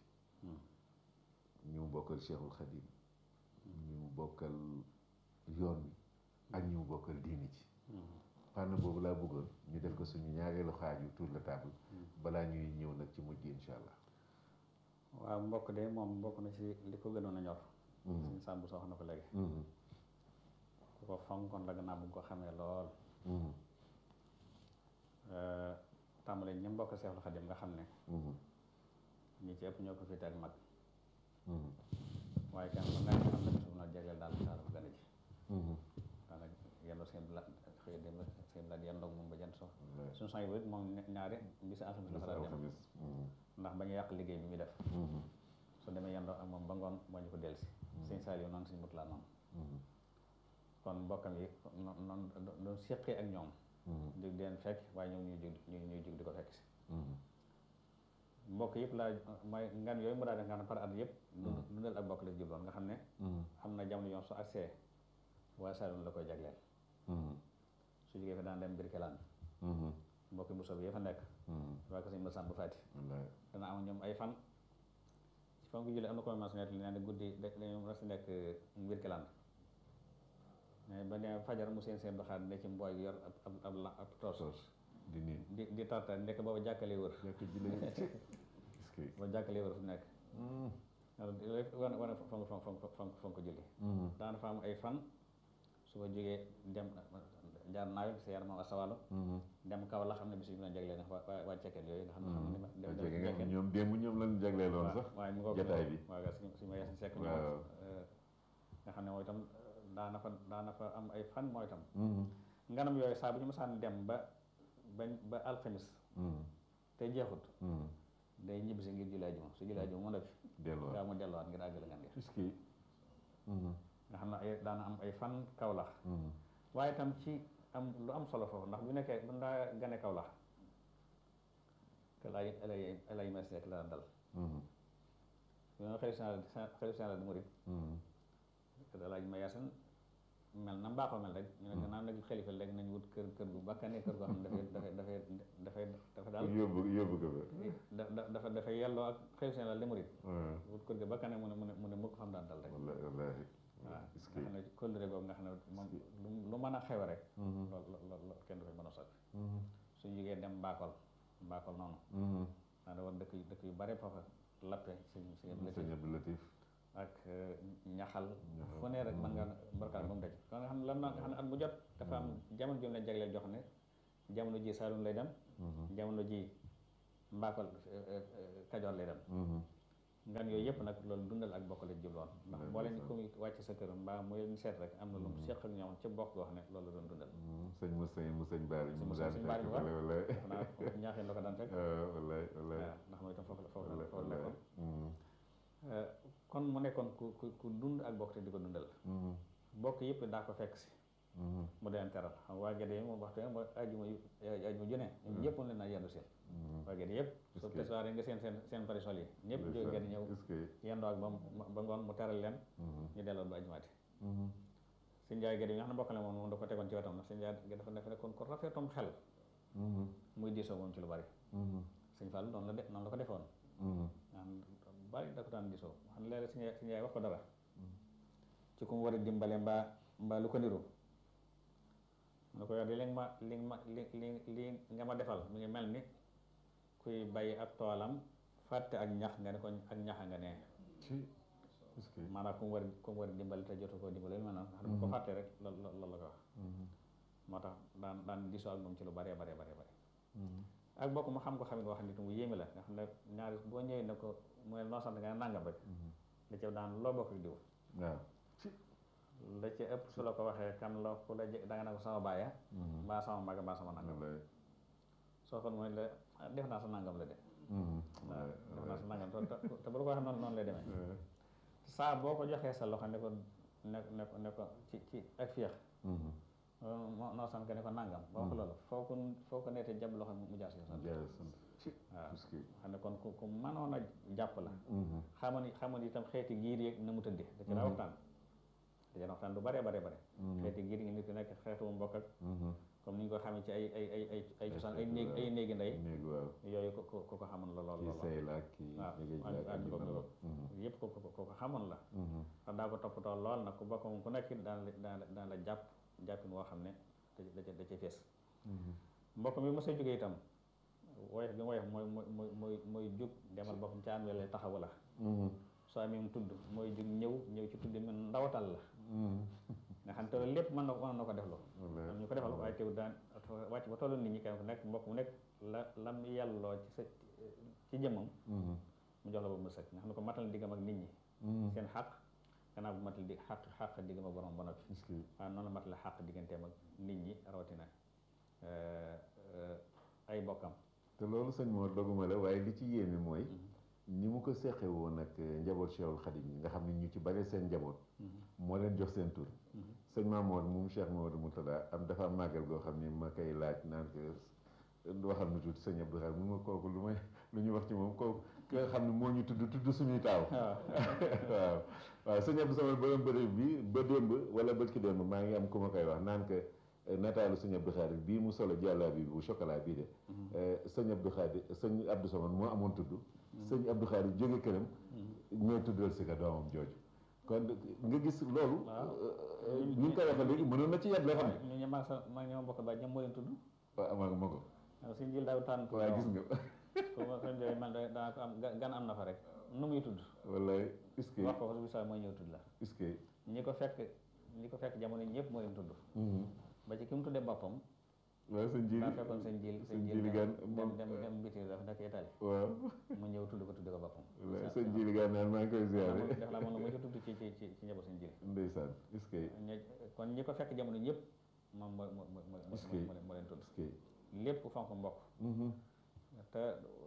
ñu mu bokkal Cheikhul Khadim ñu mu bokkal yoon wi ak ñu mu bokkal diini ci fànn boobu laa bëggoon ñu def ko suñu ñaareelu xaaju tour de table balaa ñuy ñëw nag ci mujj insha allah waaw mbokk de moom bokk na ci li ko gënoon a ñor suñu sàmbu soo xam na ko léegi ku ko fonkoon la gannaaw bu nga ko xamee lool tàmbale ñi mbokk Seexul Xadim nga xam ne ñi ci ëpp ñoo ko féete ak mag waaye kenn ku nekk am na bis bu na jagleel daal saal bu gën a ji daanaka yendoo seen la xëy dem seen la yendoog moom ba jant so suñu sang bi moom ñaari bisi alxamis la fa daan dem ndax bañu yàq liggéey bi muy def su demee yendoo ak moom ba ngoon moo ñu ko delsi sëñ Saliou noonu suñu mutulaa noonu kon mbokkam yi noonu doon séqee ak ñoom di leen fekk waaye ñoom ñuy jug di ko fekk si mbokk yëpp laa mooy ngan yooyu mu daa def nga xam ne par at yëpp dundal ak mbokk la jubloon nga xam ne am na jamono yoon su accès waa Saloum la koy jagleel su jógee fi daan dem Birkelane mbokki bu soobee fa nekk waa ko sëñ ma sàmb Faati dana am ñoom ay fan ci fan ko jullee am na ko mentionné li ne guddi dañu rasi nekk Birkelane mais ba ne fajar mu seen doxaat ne ci mbooy yor ab toos di tarta nekk booba jàkkalee wër ba jàkkalee wër fu nekk wane fonk julli daana fa am ay fan su ko jógee dem jaar naawel sa yaram moom asawalo dem kaw la xam ne bis bi na jagleel waa cekkeen yooyu nga xam ne ñoom démb ñoom lañu jagleeloon sax waaye mu ngoog jotaay bi waaw suñu ma yees sekk ñoom nga xam ne mooy itam daana fa am ay fan mooy itam nganam yooyu saa bu ñu mësaan dem ba alxamis te jeexut day ñibbisi ngir julli ajuma su julli ajuma mu ne fi gaa mu delluwaat ngir àggale ngan nga xam ne daana am ay fan Kawlax waaye itam ci am lu am solo foofu ndax bu nekkee bu ndaa gane Kawlax te lay mes nekk la dal yoon xalifa général des mourides te laaj ma yasan mel na mbaaxoo mel rek ñu ne gannaaw nag xalifa léegi nañ wut kër bu bakkane kër goo xam ne dafa daal yóbbu ko ba dafa yelloo ak xalifa général des mourides wut kër ga bakkane mu ne mukk xam daan dal rek waaw nga xam ne kóllëre boobu nga xam ne moom lu mën a xew rek lool kenn du koy mën a soppi suñ jógee dem mbaakol noonu da war dëkk yu bare foofa lappe sëñ Abdou Latif ak ñaxal fu ne rek mën nga barkaal ba mu daj kon nga xam ne lan nga xam ne at mu jot dafa am jamono jom la jagleel jox ne jamono ji Saalum lay dem jamono ji Mbakol Kajoor lay dem ngan yooyu yëpp nag loolu dundal ak bokk la jubloon ndax boo leen ku wàcc sa kër mbaa mu leen seet rek am na lu mu seq ak ñoom ci bokk goo xam ne loolu la doon dundal sëñ mu sëñ Baari mu daan Baari fekk wala xanaa ñaaxeen la ko daan fekk wallaay waaw ndax mooy itam foofu la nekkoon kon mu nekkoon ku dund ak bokk te di ko dundal bokk yëpp daa ko fekk si mu deen teral xam waa Gédé yi moom waxtu mooy ajuma ju ne ñëpp moom leen naa yendu seen waa Gédé yëpp su tesoir yi nga seen parisol yi ñëpp jóge Gédé ñëw yendoo ak ba ngoon mu teral leen ñu delloo ba ajumaati sëñ Njaay Gédé yi nga xam ne mbokk la moom da ko tegoon ci wetam ndax sëñ Njaay dafa nekkoon ko rafetom xel muy diisoo moom ci lu bari sëñ Fall noonu la ko defoon bari da ko daan gisoo xam ne léeg-léeg si yaay wax ko dara ci ku mu war a dimbale mbaa lu ko niru mu ne ko yow de li nga ma defal mi ngi mel ni kuy bay ab toolam fàtte ak ñax nga ne ko ak ñaxa nga ne maanaam ku mu war a dimbale te jotu koo dimbale maanaam xam ne ko fàtte rek loolu la ko wax moo tax daan gisoo ak moom ci lu bare ak bokk mu xam ko xamit wax nit mu yéeme la nga xam ne ñaari boo ñëwee ne ko mooy noo sant nga ne nangam rek da ca daan loo bokk diw waaw la ca ëpp su la ko waxee kan la ku la da nga ne ko sama baaya mbaa sama maga mbaa sama nangam soo kon mooy la def naa sa nangam la de waaw def naa sa nangam te bu la ko waxee noonu lay demee saa boo ko joxee sa loxo ne ko ne ko ci ak féex noo sant ne ko nangam ba wax loolu foo ko neetee jàpp loxo mu jaar si sant waaw xam ne kon ku mënoon a jàpp la xamoon itam xeeti giir yeeg na mu tëddee da ci daa waxtaan lu bare xeeti giir ngi nit ki nekk xeetu mbokk ak comme ni ñu ko xamee ci ay cosaan ay néegi ndey yooyu ko xamoon la lool waaw yëpp ko xamoon la xam daa ko toppatoo lool nag ku bokk moom ku nekk daan la jàppin woo xam ne da ca fees mbokk mi mos a jógee itam woyof bi mu woyof mooy jóg demal boppam ca anwele taxawu la soo amee mu tudd mooy jóg ñëw ci tudd mi ndawatal la nga xam te loolu lépp mën na ko def loo am ñu ko defal waaye teew daan wàcc ba tollu nit ñi kenn ku nekk mbokk mu nekk lam yàlloo ci jëmmam mu jox la ba mu sëkk nga xam ne ko matal diggam ak nit ñi seen xaq gannaaw bu matal xaq diggam ak borom ba noppi waaye noonu la matal xaq digganteem ak nit ñi rawatina ay bokkam te loolu sëñ Mor doguma la waaye li ci yéeme mooy ni mu ko seqe woon ak njaboot Cheikhul Khadim yi nga xam ne ñu ci bare seen njaboot moo leen jox seen tur sëñ Mamour moom Cheikh Mamadou Moutada am dafa am màggal goo xam ne ma koy laaj naan ko waxal nu tuuti sëñ Abdou Khadre mu ma kooku lu ñu wax ci moom kooku nga xam ne moo ñu tudd suñuy taaw waaw sëñ Abdou Samad borom bërëb bi ba démb wala bët ki démb maa ngi am ku ma koy wax naan que nataalu sëñ Abdou Khadre bii mu solo jàllaa bi bu chocolat bii de sëñ Abdou Samad moo amoon tudd sëñ Abdou Khadre jóge këram ñooy tuddal si ka doomam jooju kon nga gis loolu ni nga koy waxee léegi mënoon na ci yet la xam ne ñu maa ñoo bokk ba ñoom moo leen tudd waaw amaa ma ko waaw suñ jël daaw tànn waaye gis nga man danaa ko am gan am na fa rek nu muy tudd wallaay est-ce que wax ko su bisa mooy ñëw tudd la est-ce que ñi ko fekk jamono ñëpp moo leen tudd ba ci ki mu tuddee boppam waaw sëñ Jili daa fekkoon sëñ Jili gan dem biti dafa nekk Italie waaw mu ñëw tudd ko boppam sëñ Jili gan naan maa ngi koy ziare def laa moom la mu ci tudd ci njaboot sëñ Jili ndeysaan est-ce que kon ñi ko fekk jamono ñëpp moom moo leen tudd lépp fonk mbokk te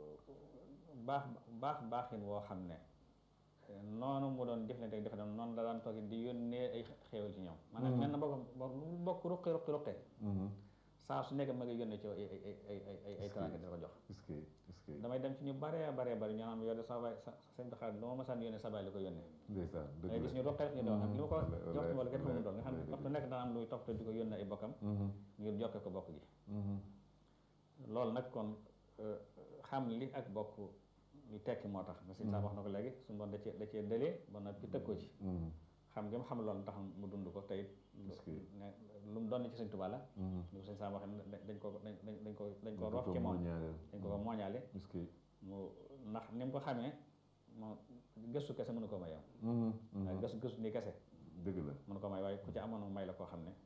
baaxin woo xam ne noonu mu doon jëflante ak defe noonu la daan toog di yónnee ay xéewal ci ñoom maanaam mel na bokk ruqi saa su nekk ma ngi yónnee ci ay teraanga di ko jox est-ce que damay dem ci ñu bare ñoo xam yow de sa baay sëñ bi xaar lu ma masaan yónnee sa baay li ko yónnee ndeysaan dangay gis ñu ruqi ñu doon li ma ko jox wala kenn xamul doon nga xam ne waxtu nekk dana am luy topp te di ko yónnee ay bokkam ngir jokke ko bokk gi loolu nag kon xam li ak bokk ñu tekki moo tax parce que saa wax na ko léegi suñu doon da cee dëlee ba noppi tëg ko ci xam nga mu xam loolu tax mu dund ko tey lu mu doon ci sëñ Tuubaa la ñu ko sëñ saa waxee dañ ko roof ci moom dañ ko mooñaale mu ndax ni mu ko xamee moom gëstu kese mënu ko may yow waaye gëstu nii kese dëgg la mënu ko may waaye ku ci amoon may la koo xam ne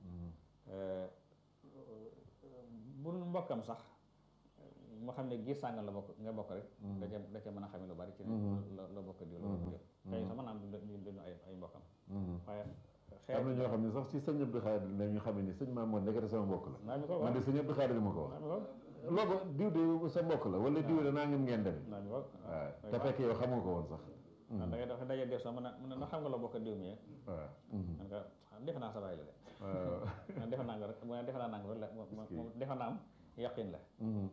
bu mbokkam sax moo xam ne gis sàngam la bokk nga bokk rek da ca mën a xamee lu bari ci ne la bokk diw la bokk diw xëy sax mën naa am duñu ay mbokkam waaye am na ñoo xam ne sax ci sëñ Abdou Khadir la ñu xamee ni sëñ Mamour ndekete sama mbokk la man de sëñ Abdou Khadir ma ko wax loolu diw de sa mbokk la wala diw de naa ngeen demee waaw te fekk yow xamoo ko woon sax da ngay dafa daje def sax mu ne na xam nga la bokk diw mi waaw man ka defe naa sa baay la de man defe naa nga rek mu ne defe naa nanga rek la moom defe naa am yaqin la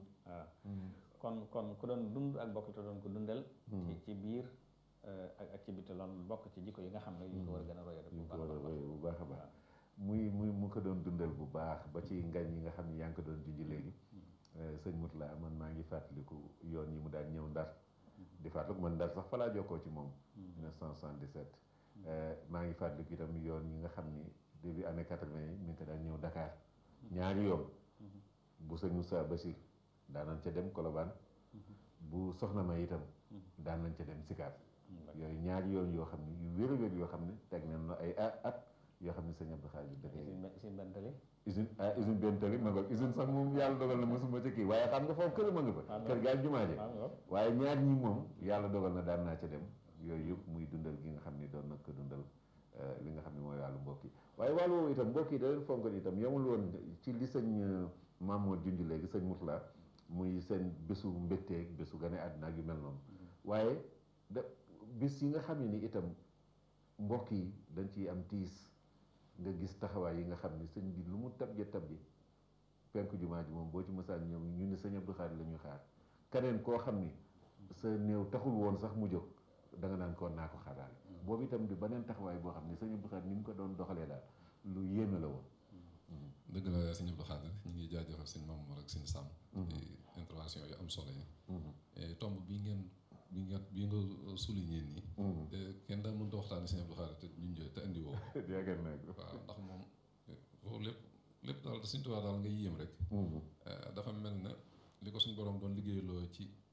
waaw kon ku doon dund ak bokk te doon ko dundal ci biir ak ci biti loolu bokk ci jikko yi nga xam ne yu ko war a gën a roy rek bu baax a baax mu ko doon dundal bu baax ba ci ngañ yi nga xam ne yaa ngi ko doon junj léegi sëñ Moutala man maa ngi fàttaliku yoon yi mu daan ñëw Ndar di fàttaliku man Ndar sax fa laa jokkoo ci moom 1977 maa ngi fàttaliku itam yoon yi nga xam ni début année 80 yi mi ngi ko daan ñëw Dakar ñaari yoon bu sëñ Moussa Bachir daan nañ ca dem Colobane bu soxna ma itam daan nañ ca dem Sicap yooyu ñaari yoon yoo xam ne yu wér-wér yoo xam ne teg nañ la ay at yoo xam ne sëñ Abdou Khadir dafay usine Bentali usine Bentali ma nga usine sax moom yàlla dogal na mosuma ca kii waaye xam nga foofu kër ma nga fa kër gaal jumaa ji waaye ñaar ñi moom yàlla dogal na daan naa ca dem yooyu yëpp muy dundal gi nga xam ne doon na ko dundal li nga xam ne mooy wàllu mbokk yi waaye wàllu woowu itam mbokk yi da leen fonkoon itam yemul woon ci li sëñ Mamour junj léegi sëñ Moutala muy seen bésu mbégteeg bésu gane àddina ak yu mel noonu waaye bis yi nga xam ne ni itam mbokk yi dañ ciy am tiis nga gis taxawaay yi nga xam ne sëñ bi lu mu tabje penku jumaa ji moom boo ci mësaan ñëw ñu ne sëñ Abdou Khadir la ñuy xaar keneen koo xam ni sa néew taxul woon sax mu jóg da nga naan koon naa ko xaaraale boobu itam di beneen taxawaay boo xam ne sëñ Abdou Khadir ni mu ko doon doxalee daal lu yéeme la woon dëgg la sëñ Abdou Khadir ñu ngi jaajëfal sëñ Mamour ak sëñ Sam ci intervention yu am solo yi tomb bi nga souligné nii te kenn daa mënta waxtaane sëñ Abdou Khadir te ñun te indi woo waaw ndax moom foofu lépp daal Sëñ Tuubaa daal nga yéem rek dafa mel ne li ko suñ borom doon liggéeyloo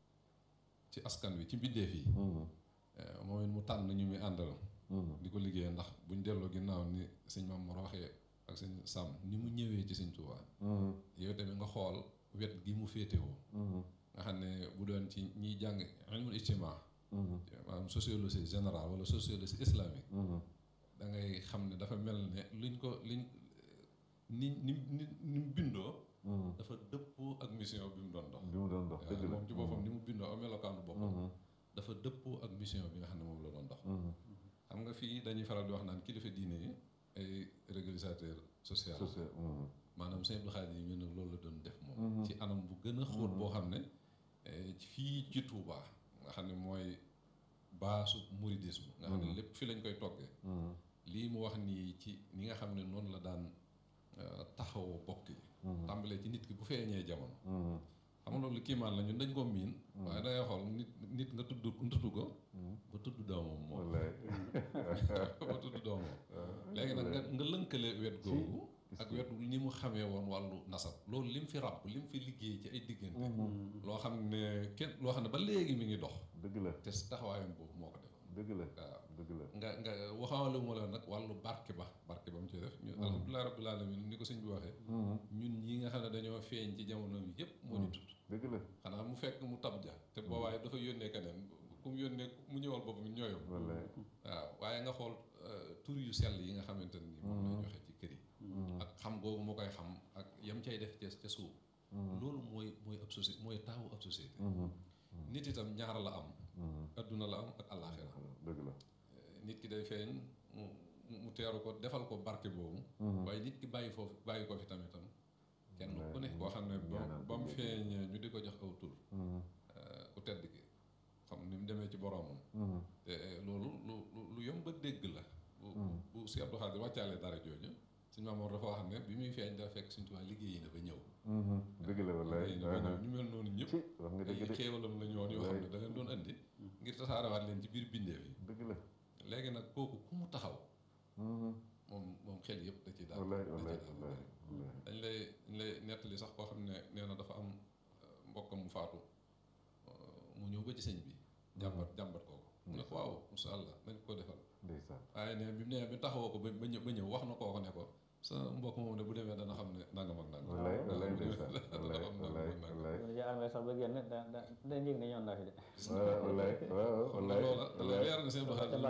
ci askan wi ci mbindeef yi moom it mu tànn ñu muy àndal di ko liggéey ndax buñ delloo ginnaaw ni sëñ Mamour waxee ak sëñ Sam ni mu ñëwee ci Sëñ Tuubaa yow tamit nga xool wet gi mu féetewoo nga xam ne bu doon ci ñiy jàng ilmul ijtimaa maanaam sociologie générale wala sociologie islamique da ngay xam ne dafa mel ne ni mu bindoo dafa dëppoo ak mission bi mu doon dox dëgg la moom ci boppam ni mu bindoo ak melokaanu boppam dafa dëppoo ak mission bi nga xam ne moom la doon dox xam nga fii dañuy faral di wax naan kilifa diine yi ay régulateur social maanaam Sëñ Abdou Khadir yi ñu ne loolu la doon def moom ci anam bu gën a xóot boo xam ne fii ci Touba nga xam ne mooy baasu mouridisme nga xam ne lépp fi lañ koy toggee lii mu wax nii ci ni nga xam ne noonu la daan taxawoo bokk yi tàmbalee ci nit ki bu feeñee jamono xam nga loolu kiimaan la ñun dañ ko miin waaye dangay xool nit nga tudd ko ba tudd doomam moom ba tudd doomam léegi nag nga lënkale wet googu ak wet ni mu xamee woon wàllu nasab loolu lim fi ràbb lim fi liggéey ci ay diggante loo xam ne loo xam ne ba léegi mi ngi dox dëgg la te taxawaayam boobu moo ko def dëgg la waaw dëgg la nga waxaale mu la nag wàllu barke ba mu ci def ñu alhamdulilah rabbil alamin ni ko sëñ bi waxee ñun ñi nga xam ne dañoo feeñ ci jamono bi yëpp moo ñu tudd dëgg la xanaa mu fekk mu tab ja te boobaay dafa yónnee keneen ku mu yónnee mu ñëwal boppam ñooyam waaw waaye nga xool tur yu sell yi nga xamante ni moom lay joxe ci kër yi ak xam googu moo koy xam ak yam cay def ca suuf loolu mooy ab société mooy taawu ab société nit itam ñaar la am adduna la am ak àllaaxira dëgg la nit ki day feeñ mu teeru ko defal ko barke boobu waaye nit ki bàyyi ko fi tamitam kenn ku ne koo xam ne ba mu feeñee ñu di ko jox aw tur ku tedd ki xam ni mu demee ci boroomam te loolu lu yomb ba dégg la bu si Abdou Khadir wàccaale dara jooju Sëñ Mamour dafa wax ne bi muy feeñ dafa fekk Sëñ Tuubaa liggéeyi na ba ñëw dëgg la wallaay ñu mel noonu ñëpp ay xéewalam la ñoon yoo xam ne da leen doon andi ngir tasaarewaat leen ci biir bindeef yi dëgg la léegi nag kooku ku mu taxaw moom xel yëpp da ci daal dañ lay nettali sax koo xam ne nee na dafa am mbokkam mu faatu mu ñëw ba ci sëñ bi jàmbat kooku mu ne ko waaw insha allah nañ ko defal ndeysaan waaye ne bi mu nee bi taxawoo ko ba ñëw wax na kooku ne ko sa mbokk moom ne bu demee dana xam ne nangam ak nangam wallaay ndeysaan wallaay bu ñu armée sax ba génn da yëg ne ñoon naa fi de wallaay wallaay loola te la leer na seen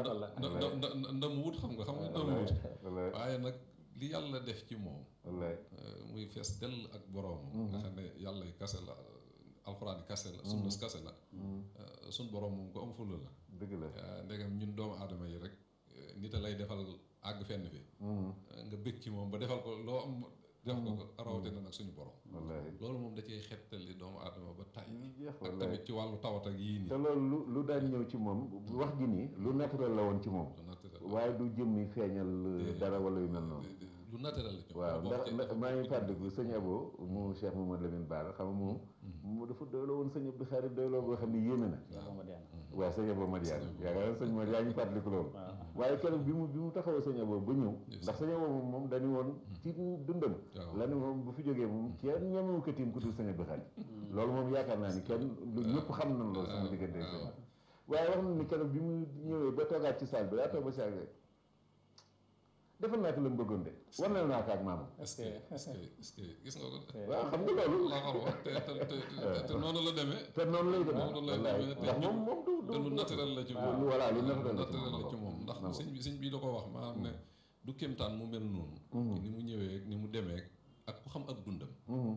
ndam wut xam nga ndam wut wallaay waaye nag li yàlla def ci moom wallaay muy fees dell ak boroomam nga xam ne yàlla kase la alxuraan kase la sunna kase la suñ boroom moom ko am fulla la dëgg la ndegam ñun doomu aadama yi rek nit a lay defal àgg fenn fi nga bëgg ci moom ba defal ko loo am def ko ko rawatina nag suñu borom wallaay loolu moom da cee xettali doomu aadama ba tay jeex ak tamit ci wàllu tawat ak yii nii te loolu lu daan ñëw ci moom wax ji nii lu naturel la woon ci moom waaye du jëmmi feeñal dara wala yu mel noonu lu naturel la ci waaw ndax maa ngi fàttaliku sëñ Abo mu Cheikh Mamadou Lamine Bara xam nga moom mu dafa doyloo woon sëñ Abdou Khadre doyloo boo xam ne yéeme na waaw sëñ Abo Madiane yaakaar naa sëñ Madiane yaa ngi fàttaliku loolu waaye keroog bi mu taxawoo sëñ Abo ba ñëw ndax sëñ Abo moom dañu woon ci dundam la ne moom bu fi jógee moom kenn ñemewu ko tiim ku dul sëñ Abdou Khadre loolu moom yaakaar naa ni kenn lu ñëpp xam nañ loolu sama diggante sëñ waaye wax na ni keroog bi mu ñëwee ba toogaat ci salle bi daa toog ba si rek defal naa ko la mu bëggoon de war na naa ko ak maamam. est-ce que gis nga ko. waaw xam nga loolu. laa ko wax te noonu la demee. te noonu lay demee noonu lay demee ndax moom du te lu naturel la ci moom. voilà lu naturel la ci moom ndax sëñ bi da ko wax maanaam ne du kéemtaan mu mel noonu. ni mu ñëwee ni mu demee ak ku xam ak dundam.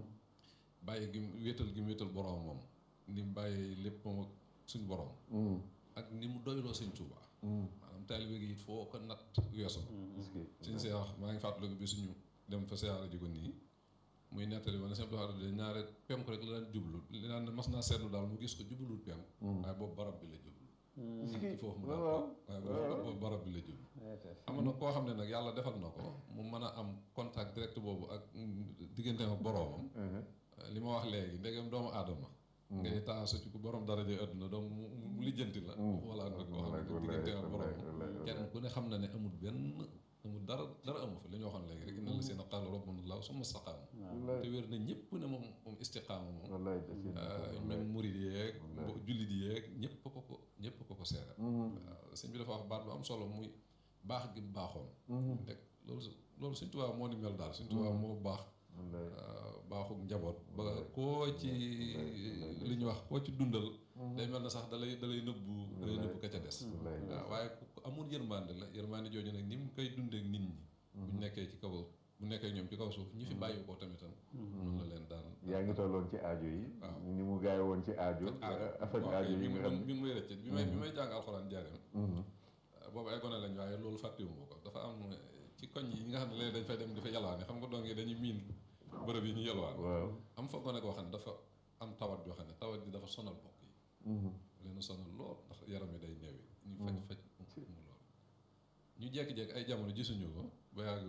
bàyyi gi wéetal borom moom ni mu bàyyi lépp moom ak suñ borom. ak ni mu doyloo sëñ Tuuba. maanaam taalibe gi it foo ko natt weesu suñ seex maa ngi fàttaliku bi suñu dem fa seexara ji ko nii muy nettali ma ne sëñ Abdou Khadre de ñaare penku rek la daan jublu li naan mas naa seetlu daal mu gis ko jubluwul penku waaye boobu barab bi la jublu ci foofu mu daal waaye boobu barab bi la jublu am na koo xam ne nag yàlla defal na ko mu mën a am contact direct boobu ak diggante ak boroomam li ma wax léegi ndegam doomu aadama ngay taasu ci ku borom daraja àdduna donc mu lijjanti la wala nag koo xam ne diggante ak borom kenn ku ne xam na ne amul dara amu fa li ñu waxoon léegi rek inna la seen qaala rabbunallah summa staqaamu te wér na ñëpp ne moom istiqaama moom même murid yeeg jullit yeeg ñëpp ko ko seere sëñ bi dafa wax baat bu am solo muy baax gi baaxoon rek loolu Sëñ Tuubaa moo ni mel daal Sëñ Tuubaa moo baax baaxuk njaboot ba koo ci li ñu wax koo ci dundal day mel na sax dalay nëbbu ka ca des waaw waaye ku amul yërmande la yërmande jooju nag ni mu koy dundeek nit ñi buñ nekkee ci kaw bu nekkee ñoom ci kaw suuf ñi fi bàyyi ko tamitam noonu la leen daan yaa ngi tolloon ci aajo yi ni mu gaay woon ci aajo affaire aajo yi nga xam mi ngi may rëcc bi may jàng alxuraan jaareem boobu ay gone lañ waaye loolu fàttewuma ko dafa am ci koñ yi nga xam ne léegi dañ fay dem di fa yalwaane xam nga doon ngi dañuy miin bërëb yi ñu yalwaan am fa gone koo xam ne dafa am tawat joo xam ne tawat ji dafa sonal bokk yi leen sonal lool ndax yaram yi day neewi ñu faj mu lool ñu jékki-jékki ay jamono gisuñu ko ba yàgg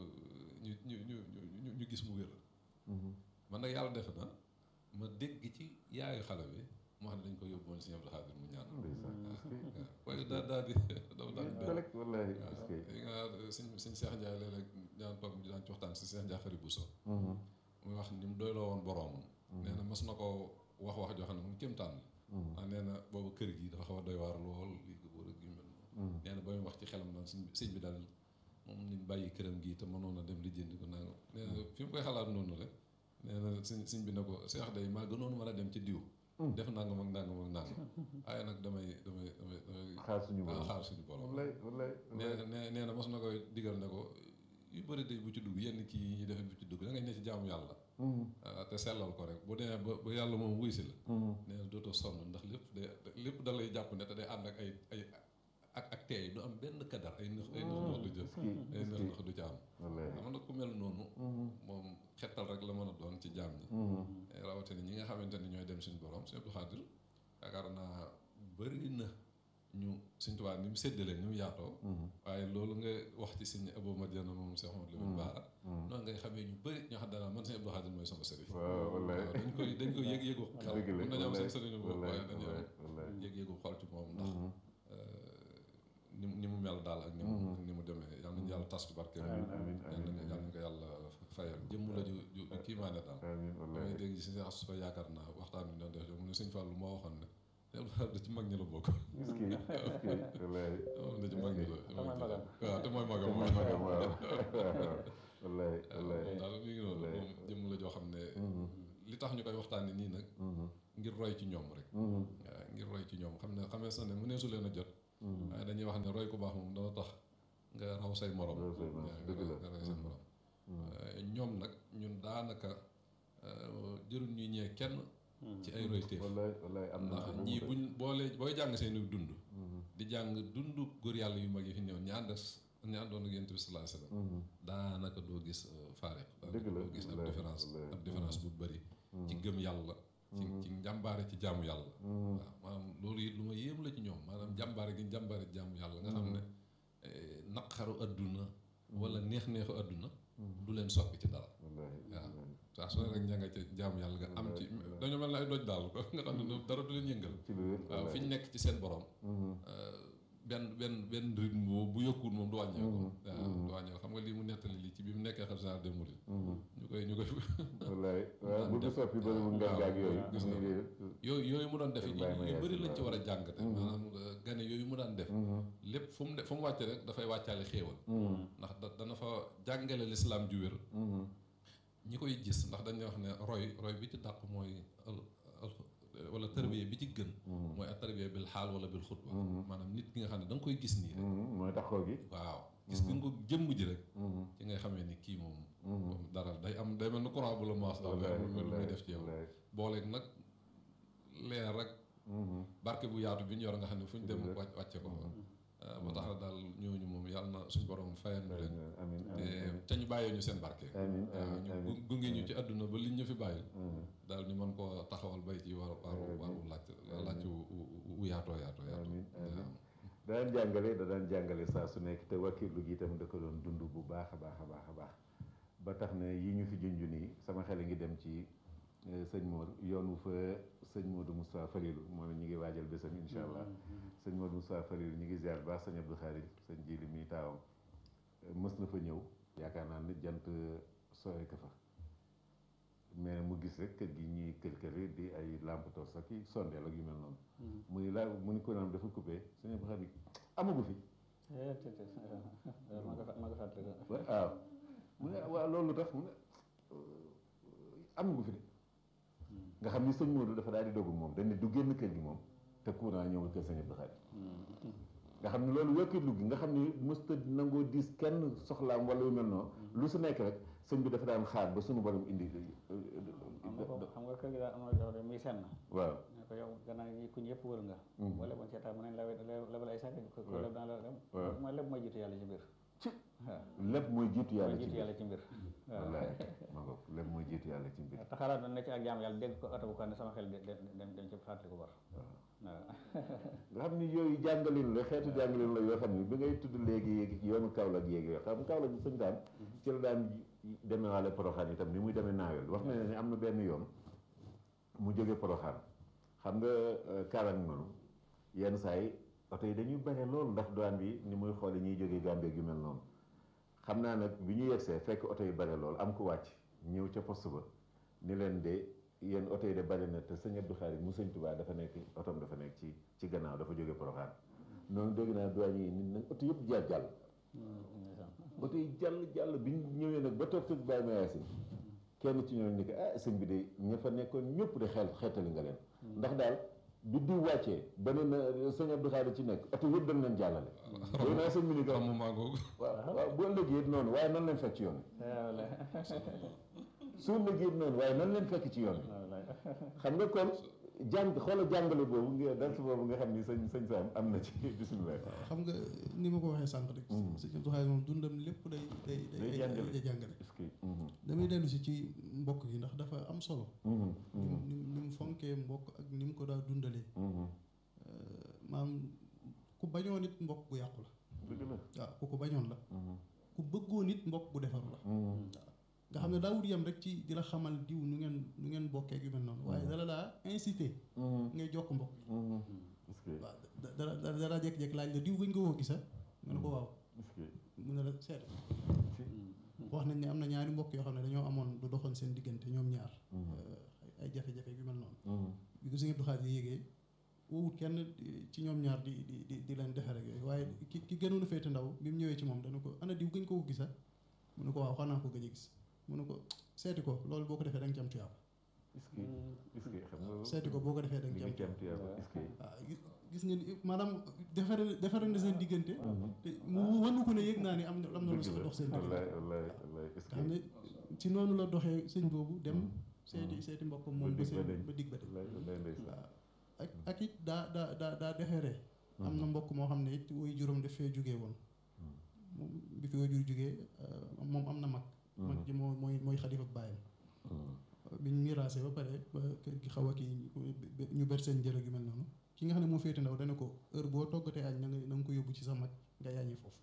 ñu gis mu wér man nag yàlla def na ma dégg ci yaayu xale bi mu xam ne dañ ko yóbbu woon Sëñ Abdou Khadre mu ñaan waaye daal di wallaahi nga sëñ Seex Njaay léeg-léeg daan toog di daan ci waxtaan si Seex Njaay Xari Buso muy wax ni mu doyloo woon boroomam nee na mas na ko wax joo xam ne mu kéemtaan la nee na boobu kër gi dafa xaw a doy waar lool lii ko wër ak yu mel noonu nee na ba muy wax ci xelam naan sëñ bi daal moom ni bàyyi këram gi te mënoon a dem lijjanti ko nanga nee na fi mu koy xalaat noonu rek nee na sëñ bi ne ko Seex day maa gënoon mën a dem ci diw def nangam ak nangam ak nangam waaye nag damay xaar suñu borom nee na mos na koy digal ne ko yu bëri day bu ci dugg yenn kii yi ñuy defee bu ci dugg da ngay ne ci jaamu yàlla te sellal ko rek bu demee ba yàlla moom wuy si la nee na dootoo sonn ndax lépp da lay jàpp ne te day ànd ak ay ak teey du am benn kadar ay nëx du jël ay nëx du ci am xam na ku mel noonu moom xettal rek la mën a doon ci jaam ñi rawatina ñi nga xamante ni ñooy dem suñu borom Sëñ Abdou Khadre yaakaar naa bëri na ñu Sëñ Tuubaa ni mu séddalee ni mu yaatoo waaye loolu nga wax ci Sëñ Abo Madiane moom Cheikh Mamadou Lamine Bara noonu ngay xamee ñu bëri ñoo xam ne man Sëñ Abdou Khadre mooy sama sëriñ dañ koy yëg-yëgu xel mën nañu am seen sëriñ boobu waaye dañu am yëg-yëgu xol ci moom ndax ni mu mel daal ak ni mu demee yàlla nañu yàlla tas ci barke yàlla nañu ko yàlla fayal jëmm la ju kii maa ne daal damay dégg si Seex Astu Fa yaakaar naa waxtaan bi doon def mu ne Sëñ Fallu moo waxoon ne Abdou Khadre ci mag ñi la bokk. wallaay na ci mag ñi la. te mooy magam. waaw te mooy magam. mooy magam waaw wallaay wallaay moom daal mi ngi noonu moom jëmm la joo xam ne. li tax ñu koy waxtaanee nii nag. ngir roy ci ñoom rek. waaw ngir roy ci ñoom xam ne xamee sa ne mëneesu leen a jot. waaye dañuy wax ne roy ku baax moom dana tax nga raw say morom. dëgg la nga raw say morom. ñoom nag ñun daanaka jërul ñuy ñee kenn. ci ay royteef wallaay am na ndax ñii buñ booy jàng seen dund. di jàng dund góor yàlla yu mag yi fi ñëw ñi àndoon ak Yonent bi sallallahu alayhi wasallam daanaka doo gis faare doo gis ab différence bu bëri ci gëm yàlla ci njàmbaare ci jaamu yàlla waaw maanaam loolu it lu ma yéem la ci ñoom maanaam jàmbaare gi njàmbaare ci jaamu yàlla nga xam ne naqaru adduna wala neex-neexu adduna du leen soppi ci dara waaw saa su ne rek ña nga ca jaamu yàlla nga am ci dañoo mel ne ay doj daal ko nga xam ne dara du leen yëngal waaw fi ñu nekk ci seen borom benn rythme boobu bu yokkuwul moom du wàññeeku waaw du wàññeeku xam nga lii mu nettali lii ci bi mu nekkee xalifa général des mourides ñu koy wallaay waaw bu soppi bëri mu nga gaag yooyu gis nga yooyu mu doon def yu bëri lañ ci war a jàngate maanaam gane yooyu mu daan def lépp fu mu wàcce rek dafay wàccaale xéewal ndax dana fa jàngale lislaam ju wér ñi koy gis ndax dañuy wax ne roy bi ci dàq mooy wala tarbiya bi ci gën mooy ak tarbiya bil xaal wala bil xutba maanaam nit ki nga xam ne da nga koy gis nii rek mooy taxaw gi waaw gis nga ko jëmm ji rek ci ngay xamee ni kii moom dara day mel ni courant bu la maas daal lu muy def ci yow booleeg nag leer rek barke bu yaatu bi ñu yor nga xam ne fu ñu dem wàcce ko ba tax na daal ñooñu moom yàlla na suñ borom fayal ñu leen te ñu bàyyee ñu seen barke ñu gunge ñu ci àdduna ba liñ ñu fi bàyyil daal ñu mën koo taxawal bay ci waaru laaj wu yaatoo daan jàngale saa su nekk te wakkiirlu gi itam da ko doon dund bu baax a baax ba tax na yi ñu fi junj nii sama xel a ngi dem ci sëñ Mor yoonu fa sëñ Modou Moustapha Falilou moom ñu ngi waajal bésam insha allah sëñ Modou Moustapha Falilou ñu ngi ziar baax sëñ Abdou Khadir sëñ Jili mi taawam mës na fa ñëw yaakaar naa ne jant sooy ka fa mais mu gis rek kër gi ñuy kër di ay lampe torche ak i sondeel ak yu mel noonu mu ni laa mu ni ko naan dafa coupé sëñ Abdou Khadir amagu fi waaw mu ne waaw loolu tax mu ne amagu fi de nga xam ni sëñ Modou dafa daal di dogu moom dañ ne du génn kër gi moom te courant ñëwul kër sëñ Abdou Khadir nga xam ne loolu wekkilu gi nga xam ni mësta nangoo diis kenn soxlaam wala yu mel noonu lu su nekk rek sëñ bi dafa daan xaar ba suñu borom indi xam nga kër gi daal am na muy senn waaw ne ko yow gannaaw yi ku ñëpp wër nga wala bon seetaan mën nañ lebal ay sax ko leb daan la dem mooy lépp mooy jiitu yàlla ci mbir lépp mooy jiitu yàlla ci mbir wallaay ma ko lépp mooy jiitu yàlla ci mbir te xalaat na ci ak jaam yàlla dégg ko oto bu ko ne sama xel dem ci fàttali ko war waaw nga xam ni yooyu jàngalin la xeetu jàngalin la yoo xam ni bi ngay tudd léegi yoonu Kaolack yéegi yoo xam Kaolack bi sëñ daan ci la daan demee waale Poroxaan itam ni muy demee naawel wax na ne am na benn yoon mu jóge Poroxaan xam nga Kaolack noonu yenn saa yi oto yi dañuy bare lool ndax douane bi ni muy xoole ñuy jógee Gambie yu mel noonu xam naa nag bi ñu yegsee fekk oto yi bare lool am ko wàcc ñëw ca poste ba ni leen de yéen oto yi de bari na te sëñ Abdou Khadir mu sëñ Tuubaa dafa nekk otom dafa nekk ci gannaaw dafa jóge Poroxaan noonu dégg naa douane yi nit nag oto yëpp jàll oto yi jàll bi ñu ñëwee nag ba toog Baye Mayacine kenn ci ñoom ni ko sëñ bi de ña fa nekkoon ñëpp de xeetali nga leen ndax daal bi di wàccee beneen sëñ Abdou Khadir ci nekk oto yëpp dañ leen jàllale yooyu naa sëñ bi ni ko waaw bu ëllëgee noonu waaye nan leen fekk ci yoon bi su ëllëgee noonu waaye nan leen fekk ci yoon bi xam nga kon xoola jàngale boobu nga dal boobu nga xam ni sëñ Sam am na ci bisimilah. xam nga ni ma ko waxee sànq rek sëñ Abdou Khadir moom dundam lépp day jàngale damay dellu si ci mbokk gi ndax dafa am solo ni mu fonkee mbokk ak ni mu ko daa dundalee maam ku bañoon nit mbokk bu yàqu la waaw ku ko bañoon la ku bëggoon nit mbokk bu defaru la waaw nga xam ne daa wut yem rek ci di la xamal diw nu ngeen bokkee yu mel noonu waaye dala daa incité ngay jokk mbokk yi waaw dara jékki-jékki laaj la diw gëñ ko woo gisa nga ne ko waaw mu ne la seet wax nañ ne am na ñaari mbokk yoo xam ne dañoo amoon du doxoon seen diggante ñoom ñaar ay jafe-jafe yu mel noonu bi ko sëñ Abdou Khadir yéegee woowut kenn ci ñoom ñaar di leen defe rek yooyu waaye ki gënoon a féete ndaw bi mu ñëwee ci moom dana ko ana diw gëñ ko gisa mu ne ko waaw xanaa ko gëj a gis mu ne ko seeti ko loolu boo ko defee da nga ci am tuyaaba est-ce que xam nga seeti ko boo ko defee da nga ci am tuyaaba est-ce que waaw gis ngeen maanaam defare na seen diggante te mu wanu ko ne yëg naa ni am na lu dox seen diggante wallaay est-ce xam ne ci noonu la doxee sëñ boobu dem seeti mbokkam moom ba dig ba dem waaw ak it daa defeeree am na mbokk moo xam ne it woy juróom daf fee jógee woon moom bi fi woy jur jógee moom am na mag ji mooy xalifa bàyyam bi ñu miraase ba pare ba kër gi xaw a kii ñu ber seen njëriñ yu mel noonu ki nga xam ne moo féete ndaw dana ko heure boo toggatee añ na nga ko yóbbu ci sa mag nga yaañi foofu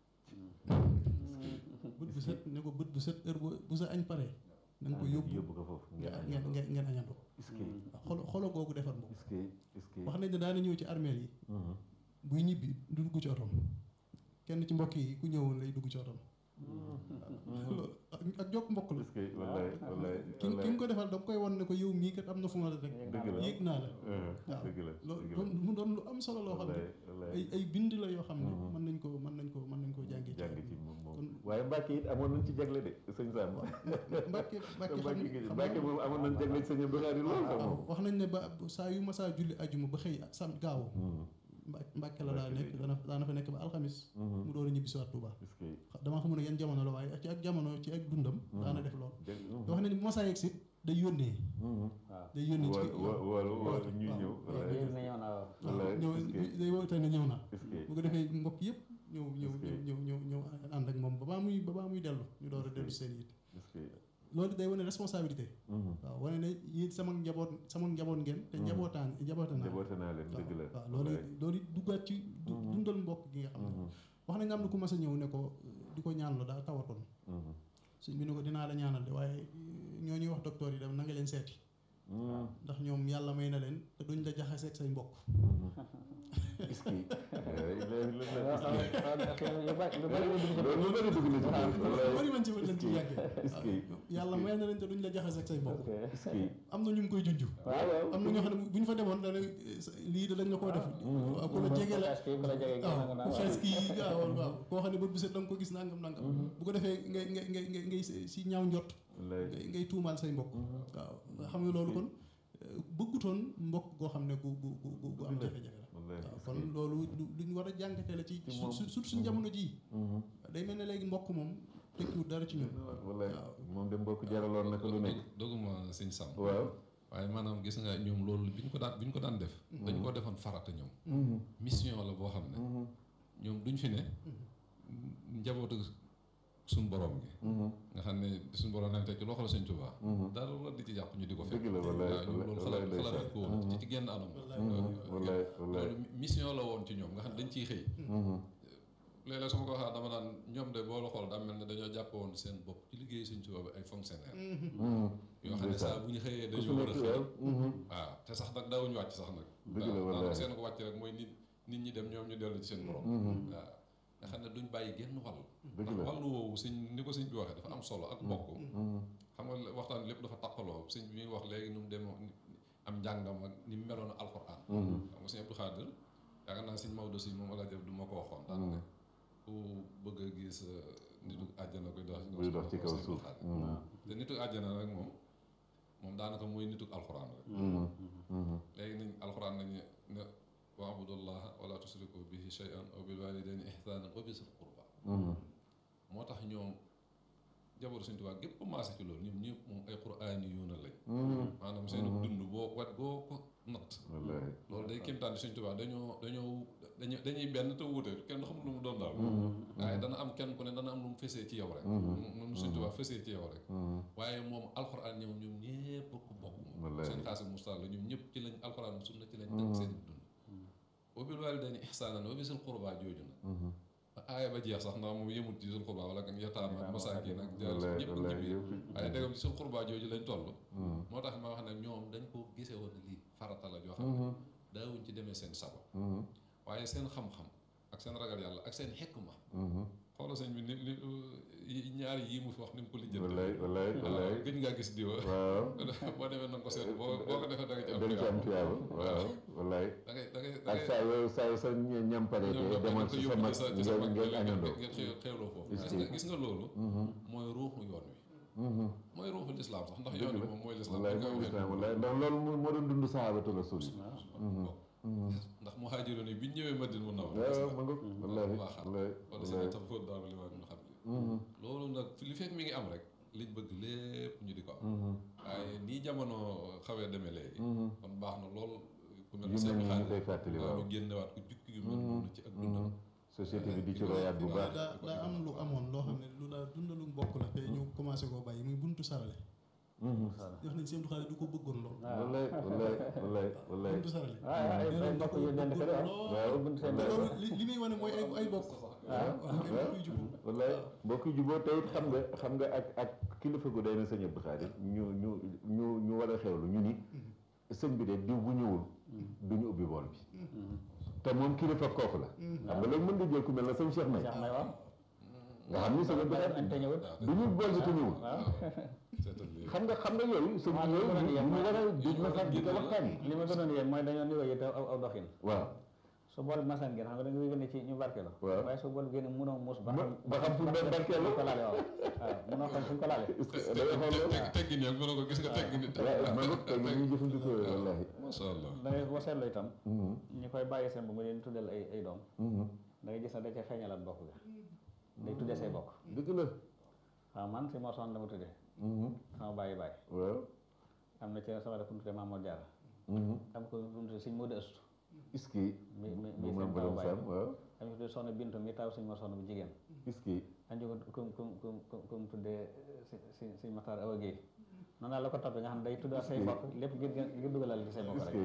bët bu set ne ko bët bu set heure bu sa añ pare na nga ko yóbbu ko foofu ngeen añandoo xolo googu defar mbokk wax nañ ne daana ñëw ci armeel yi buy ñibbi du dugg ci otom kenn ci mbokk yi ku ñëwoon lay dugg ci otom loolu ak jokk mbokk la ki nga ko defal da nga koy wan ne ko yow mii kat am na fu ma la rek yéeg naa la waaw loolu mu doon lu am solo loo xam ne ay bind la yoo xam ne mën nañ ko jàngi ci moom waaye Mbàkke it amoon nañ ci jagle de sëñ Sam Mbàkke moom amoon nañ jagle ci sëñ Abdou Khadre loolu sax moom wax nañ ne ba saa yu ma saa julli ajuma ba xëy sam gaawu Mbàkke la daa nekk daana fa nekk ba alxamis mu door a ñibbi si waat Tuuba damaa xamul ne yan jamono la waaye ci ak jamono ci ak dundam daana def loolu wax nañ bu ma saa yegg si day yónnee day yónnee ci wala ñuy ñëw ñëw day woote ne ñëw naa bu ko defee mbokk yëpp ñëw ànd ak moom ba baa muy dellu ñu door a dellu seen yit loolu day wane responsabilité waaw wane ne yéen sama njaboot ngeen te njaboote naa leen dëgg la waaw loolu duggaat ci dundal mbokk gi nga xam ne wax nañ nga am na ku mas a ñëw ne ko di ko ñaanlu daa tawatoon suñ bi ne ko dinaa la ñaanal de waaye ñoo ñuy wax docteur yi dem na nga leen seeti ndax ñoom yàlla may na leen te duñ la jaxaseeg say mbokk bari man ci lañ ci yàggee yàlla may na leen te duñ la jaxase ak say mbokk am na ñu ngi koy junj am na ñoo xam ne bu ñu fa demoon dana lii da lañ la koo def waaw ku la jege la waaw ku xees kii waaw koo xam ne bët bu set da nga ko gis nangam bu ko defee ngay si ñaaw njott ngay tuumaal say mbokk waaw xam nga loolu kon bëggutoon mbokk goo xam ne gu am jafe-jafe la waaw kon loolu luñ war a jàngate la ci surtout suñ jamono jii day mel ne léegi mbokk moom tekkiwut dara ci ñun waaw moom de mbokk jaraloon na ko lu nekk doguma sëñ Sam waaw waaye maanaam gis nga ñoom loolu bi ñu ko daan def dañ ko defoon farata ñoom mission la boo xam ne ñoom duñ fi ne njabootu suñ borom gi nga xam ne suñ borom nañ teg ci loxo la sëñ Tuubaa dara la di ci jàpp ñu di ko fekk waaw ñoom loolu xalaat ko woon ci genn anam loolu mission la woon ci ñoom nga xam ne dañ ciy xëy léeg-léeg su ma ko waxee dama naan ñoom de boo la xool daa mel ne dañoo jàpp woon seen bopp ci liggéey sëñ Tuubaa bi ay fonctionnaire yoo xam ne saa bu ñu xëyee dañoo war a xëy waaw te sax nag daawuñu wàcc sax nag daanaka seen ko wàcc rek mooy nit ñi dem ñoom ñu dellu ci seen borom waaw nga xam ne duñ bàyyi genn wàll ndax wàllu woowu sëñ ni ko sëñ bi waxee dafa am solo ak mbokk xam nga waxtaan lépp dafa taqaloo sëñ bi muy wax léegi nu mu dem am njàngam ak ni mu meloon alxuraan xam nga sëñ Abdou Khadre yaakaar naa sëñ Maodo si moom ala jëf du ma ko waxoon daan ne ku bëgg a gis nitu àjjana koy dox ci kaw suuf te nitu àjjana rek moom daanaka mooy nitu alxuraan rek léegi nañ alxuraan nañu ne waabudullaha wala tusriku bihi shay'an wa bil walidayni ihsanan wa bisil qurba moo tax ñoom jaboru Sëñ Tuubaa gépp commencé ci loolu ñoom ñëpp moom ay quraani yuuna lañ maanaam seen dund boo ko natt loolu day kéemtaan Sëñ Tuubaa dañuy benn te wuute kenn xamul lu mu doon daal waaye dana am kenn ku ne dana am lu mu fesee ci yow rek moom Sëñ Tuubaa fesee ci yow rek waaye moom alxuraan ñoom ñëpp ko bokk moom seen xaasi mustaal la ñoom ñëpp ci lañ alxuraan sunna ci lañ tënk seen dund wa bil waalidayni ihsaanan wa bisil qurbaa jooju na aaya ba jeex sax ndax moom yëmut ci sul qurbaa wala kan yataama ak masaakin ak ñëpp ci biir waaye dégam ci sul qurbaa jooju lañ toll moo tax ma wax ne ñoom dañ ko gisee woon lii farata la joo xam ne daawuñ ci demee seen sago waaye seen xam-xam ak seen ragal yàlla ak seen xikma xoolal xoolal sëñ bi ni ñaari yii mu fi wax ni mu ko lijjante. wallaay gëj ngaa gis diwa. waaw boo demee na nga ko seet boo ko defee da nga ci am. dañ ci am tuyaaba waaw wallaay. da ngay ak saa yoo sa ñam pare te demal ci sa mag ngeen añandoo. ngeen xewloo foofu. gis nga loolu. mooy ruuxu yoon wi. mooy ruuxu lislaam sax ndax yoon wi moom mooy lislaam. wallaay ndax loolu moo doon dund sahabatu rasul. ndax muhaajiroon yi bi ñu ñëwee Madina mun na wax. waaw ma nga wallaay wala si tam fóot daama li ñu xam ne loolu nag li fekk mi ngi am rek liñ bëgg lépp ñu di ko am. waaye nii jamono xawee demee léegi. kon baax na lool ku mel ne seen ñu koy fàttali waaw ñu génnewaat ko jukki yu mel noonu ci ak dundam. société bi di ci royaat bu baax. daa am lu amoon loo xam ne lu daa dundalu mbokk la te ñu commencé koo bàyyi muy buntu sarale. wax nañ seen du xaale du ko bëggoon lool. wallaay buntu sarale. ay mbokk yu benn kër waaw te loolu li muy wane mooy ay bokk. waaw mbokk yu jubóo. wallaay mbokk yu jubóo tey xam nga ak kilifa gu day na sëñ Abdou Khadir ñu war a xewlu ñu ni sëñ bi de diw bu ñëwul du ñu ubbi bool bi. te moom kilifa kooku la. xam nga loolu mën nga jël ku mel na sëñ Cheikh May. nga xam ni sëñ Abdou Khadir du ñu bool bi te ñëwul. xam nga yooyu sëñ bi yooyu ñu war a di masal di ko waxtaan yi. li ma gënoon yéen mooy dañoo niroo yi te aw doxin. waaw su bool bi masaan génn xam nga da nga gën ci ñu barkeelu. waaw waaye su bool bi génn mënoo muus ba xam fu mu doon barkeelu ko laale waaw mënoo xam fu ñu ko laale. teggin yow mënoo ko gis nga teggin nit. man it teggin ñu jëfandikoo wallaahi. masha Allah. da ngay boo seetloo itam. ñu koy bàyyi seen bu mu leen tuddal ay doom. da ngay gis ne da cee feeñalaat bokk ga. day tuddee say bokk. dëgg la. waaw man si moo soxna dama tuddee. sama bàyyi waaw. am na ci sama def ku ñu tuddee Mamadou Diarra. am ko ku ñu tuddee sëñ Modou Astou. est-ce que. mi moom seen taw borom bàyyi. Sam waaw. am ñu tuddee soxna Bintu mi taw sëñ ma soxna bu jigéen. est-ce que. am ñu ko ku mu tuddee sëñ Matar Awa Guèye. noonu la ko toppee nga xam ne day tudd say bokk lépp ngir dugalal ci say bokk rek.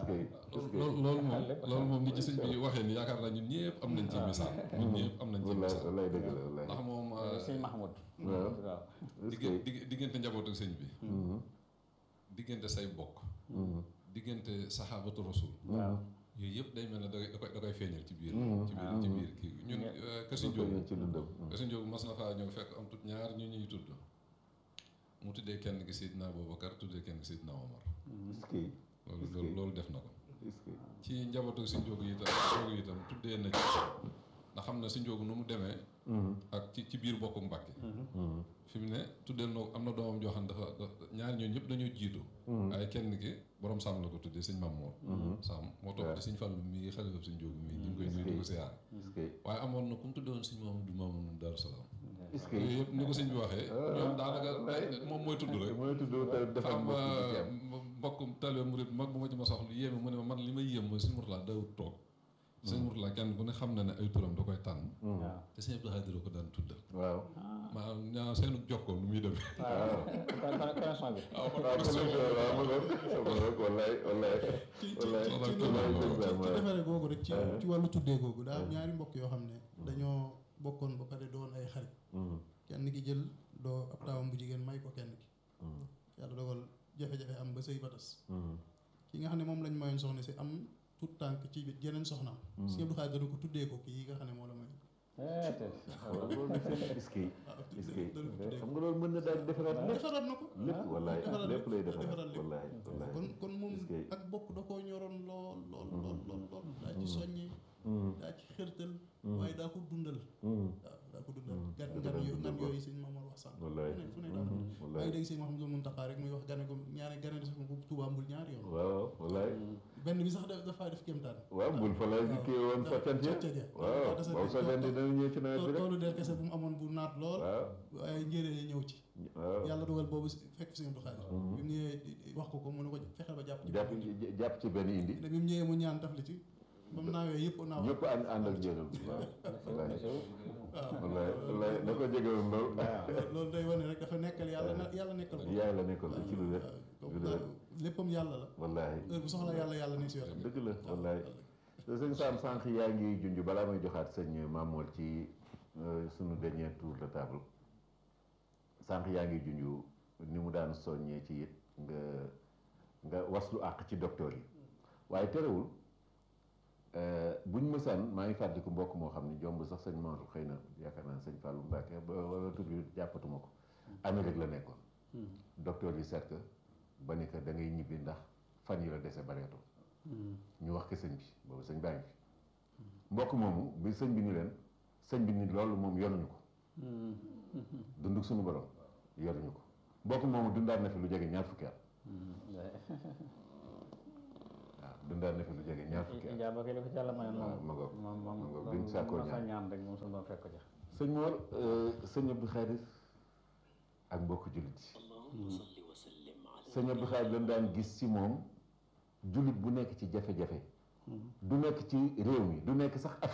loolu moom ni ci sëñ bi waxee ni yaakaar naa ñun ñëpp am nañ ci misaal. ñun ñëpp am nañ ci misaal. wallaay dëgg la wallaay. ndax moom sëñ Mahmoud. waaw. diggante njabootu sëñ bi. diggante say bokk. diggante saxaabatu rasul. waaw yooyu yëpp day mel ne da koy feeñal ci biir. ci biir kii ñun kër sëñ Jóob ci dundam. kër sëñ Jóob mas na faa ñëw fekk am tut ñaar ñu ñuy tudd. mu tuddee kenn ki Seydina Aboubacar tuddee kenn ki Seydina Omar. loolu def na ko. ci njabootu si njóogu itam tuddee na ci ndax xam na si njóogu nu mu demee. ak ci biir bokku Mbàkke. fi mu ne tuddee na am na doomam joo xam dafa ñaar ñooñu ñëpp dañoo jiitu. waaye kenn ki borom Sàmm la ko tuddee sëñ Mam Moor. Sàmm moo topp di sëñ Fallu mi xalifa si njóogu mi ñu ngi koy nuyu di ko siyaar. waaye amoon na ku mu tuddee woon sëñ Mamadou Mamoun Daaru Salaam. yooyu yëpp ni ko sëñ bi waxee. ñoom daanaka moom mooy tudd rek. mooy tudd dafa am mbokkum talibé murid mag bu ma ci ma soxla yéeme mu ne ma man li may yéem mooy sëñ Murtala dawut toog. sëñ Murtala kenn ku ne xam na ne ay turam da koy tànn. te sëñ Abdou Khadir ko daan tuddal. waaw. maanaam ñaa seenu jokkoo nu muy demee. waaw connexion bi. ci defare googu rek ci wàllu tuddee googu daa am ñaari mbokk yoo xam ne dañoo bokkoon ba pare doon ay xarit. kenn ki jël doo ab taawam bu jigéen may ko kenn ki. yàlla dogal jafe-jafe am ba sëy ba tas. ki nga xam ne moom lañ mayoon soxna si am tout tànk ci jeneen soxnaam. Sëñ Abdou Khadir ko tuddee ko kii nga xam ne moo la may. est-ce que xam nga loolu mën na daal defaraat na ko lépp wallaay lépp lay defaraat wallaay kon moom ak bokk da koo ñoroon lool daa ci soññee daa ci xërtal waaye daa ko dundal waaw daa ko dundal gan yooyu sëñ Mamadou wax sànq fu ne daa waaye dégg sëñ Mouhamadou Mountakha rek muy wax gane ko gane sax ko Touba Mbul ñaari yoon waaw wallaay benn bi sax dafaa def kéemtaan waaw Mbul fa la dikkee woon soccant ya waaw boobu soccant yi dana ñëw ci nawet bi rek toolu der kese bu mu amoon bu naat lool waaye njéeréer yi ñëw ci yàlla dogal boobu fekk sëñ Abdou Khadir bi mu ñëwee wax ko mu ne ko fexeel ba jàpp ci benn indi bi mu ñëwee mu ñaan taf li ci ba mu naawee yëpp naaw ñëpp ànd ak njéeréer wallaay da ko jege woon lool loolu day wane rek dafa nekkal yàlla nekkal ko yàlla nekkal ko ci lu wér léppam yàlla la wallaay heure bu soxla yàlla ne si wetam dëgg la wallaay te sëñ Sam sànq yaa ngi junj balaa may joxaat sëñ Mamour ci sunu dernier tour de table sànq yaa ngi junj ni mu daan soññee ci it nga waslu àq ci docteur yi waaye terewul buñ mësaan maa ngi fàttaliku mbokk moo xam ne jomb sax sëñ Maodo xëy na yaakaar naa sëñ Fallou Mbacke ba wala tur bi jàppatuma ko Amérique la nekkoon docteur yi seet ba ni que da ngay ñibbi ndax fan yi la dese bareetul ñu wax ko sëñ bi boobu sëñ baa ngi fi mbokk moomu bi sëñ bi ni leen sëñ bi ni loolu moom yoruñu ko dunduk suñu borom yoruñu ko mbokk moomu dundaat na fi lu jege ñaar fukki at waaw dundaat na fi lu jege ñaar fukki at ijaaba kay li ko ci yàlla mayoon ma ngoog moom duñ sàkkoo ñaan ñaan rek moom suñu doon fekk ko ca sëñ Mor sëñ Abdou Khadir ak mbokk jullit yi sëñ Abdou Khadir lañ daan gis ci moom jullit bu nekk ci jafe-jafe du nekk ci réew mi du nekk sax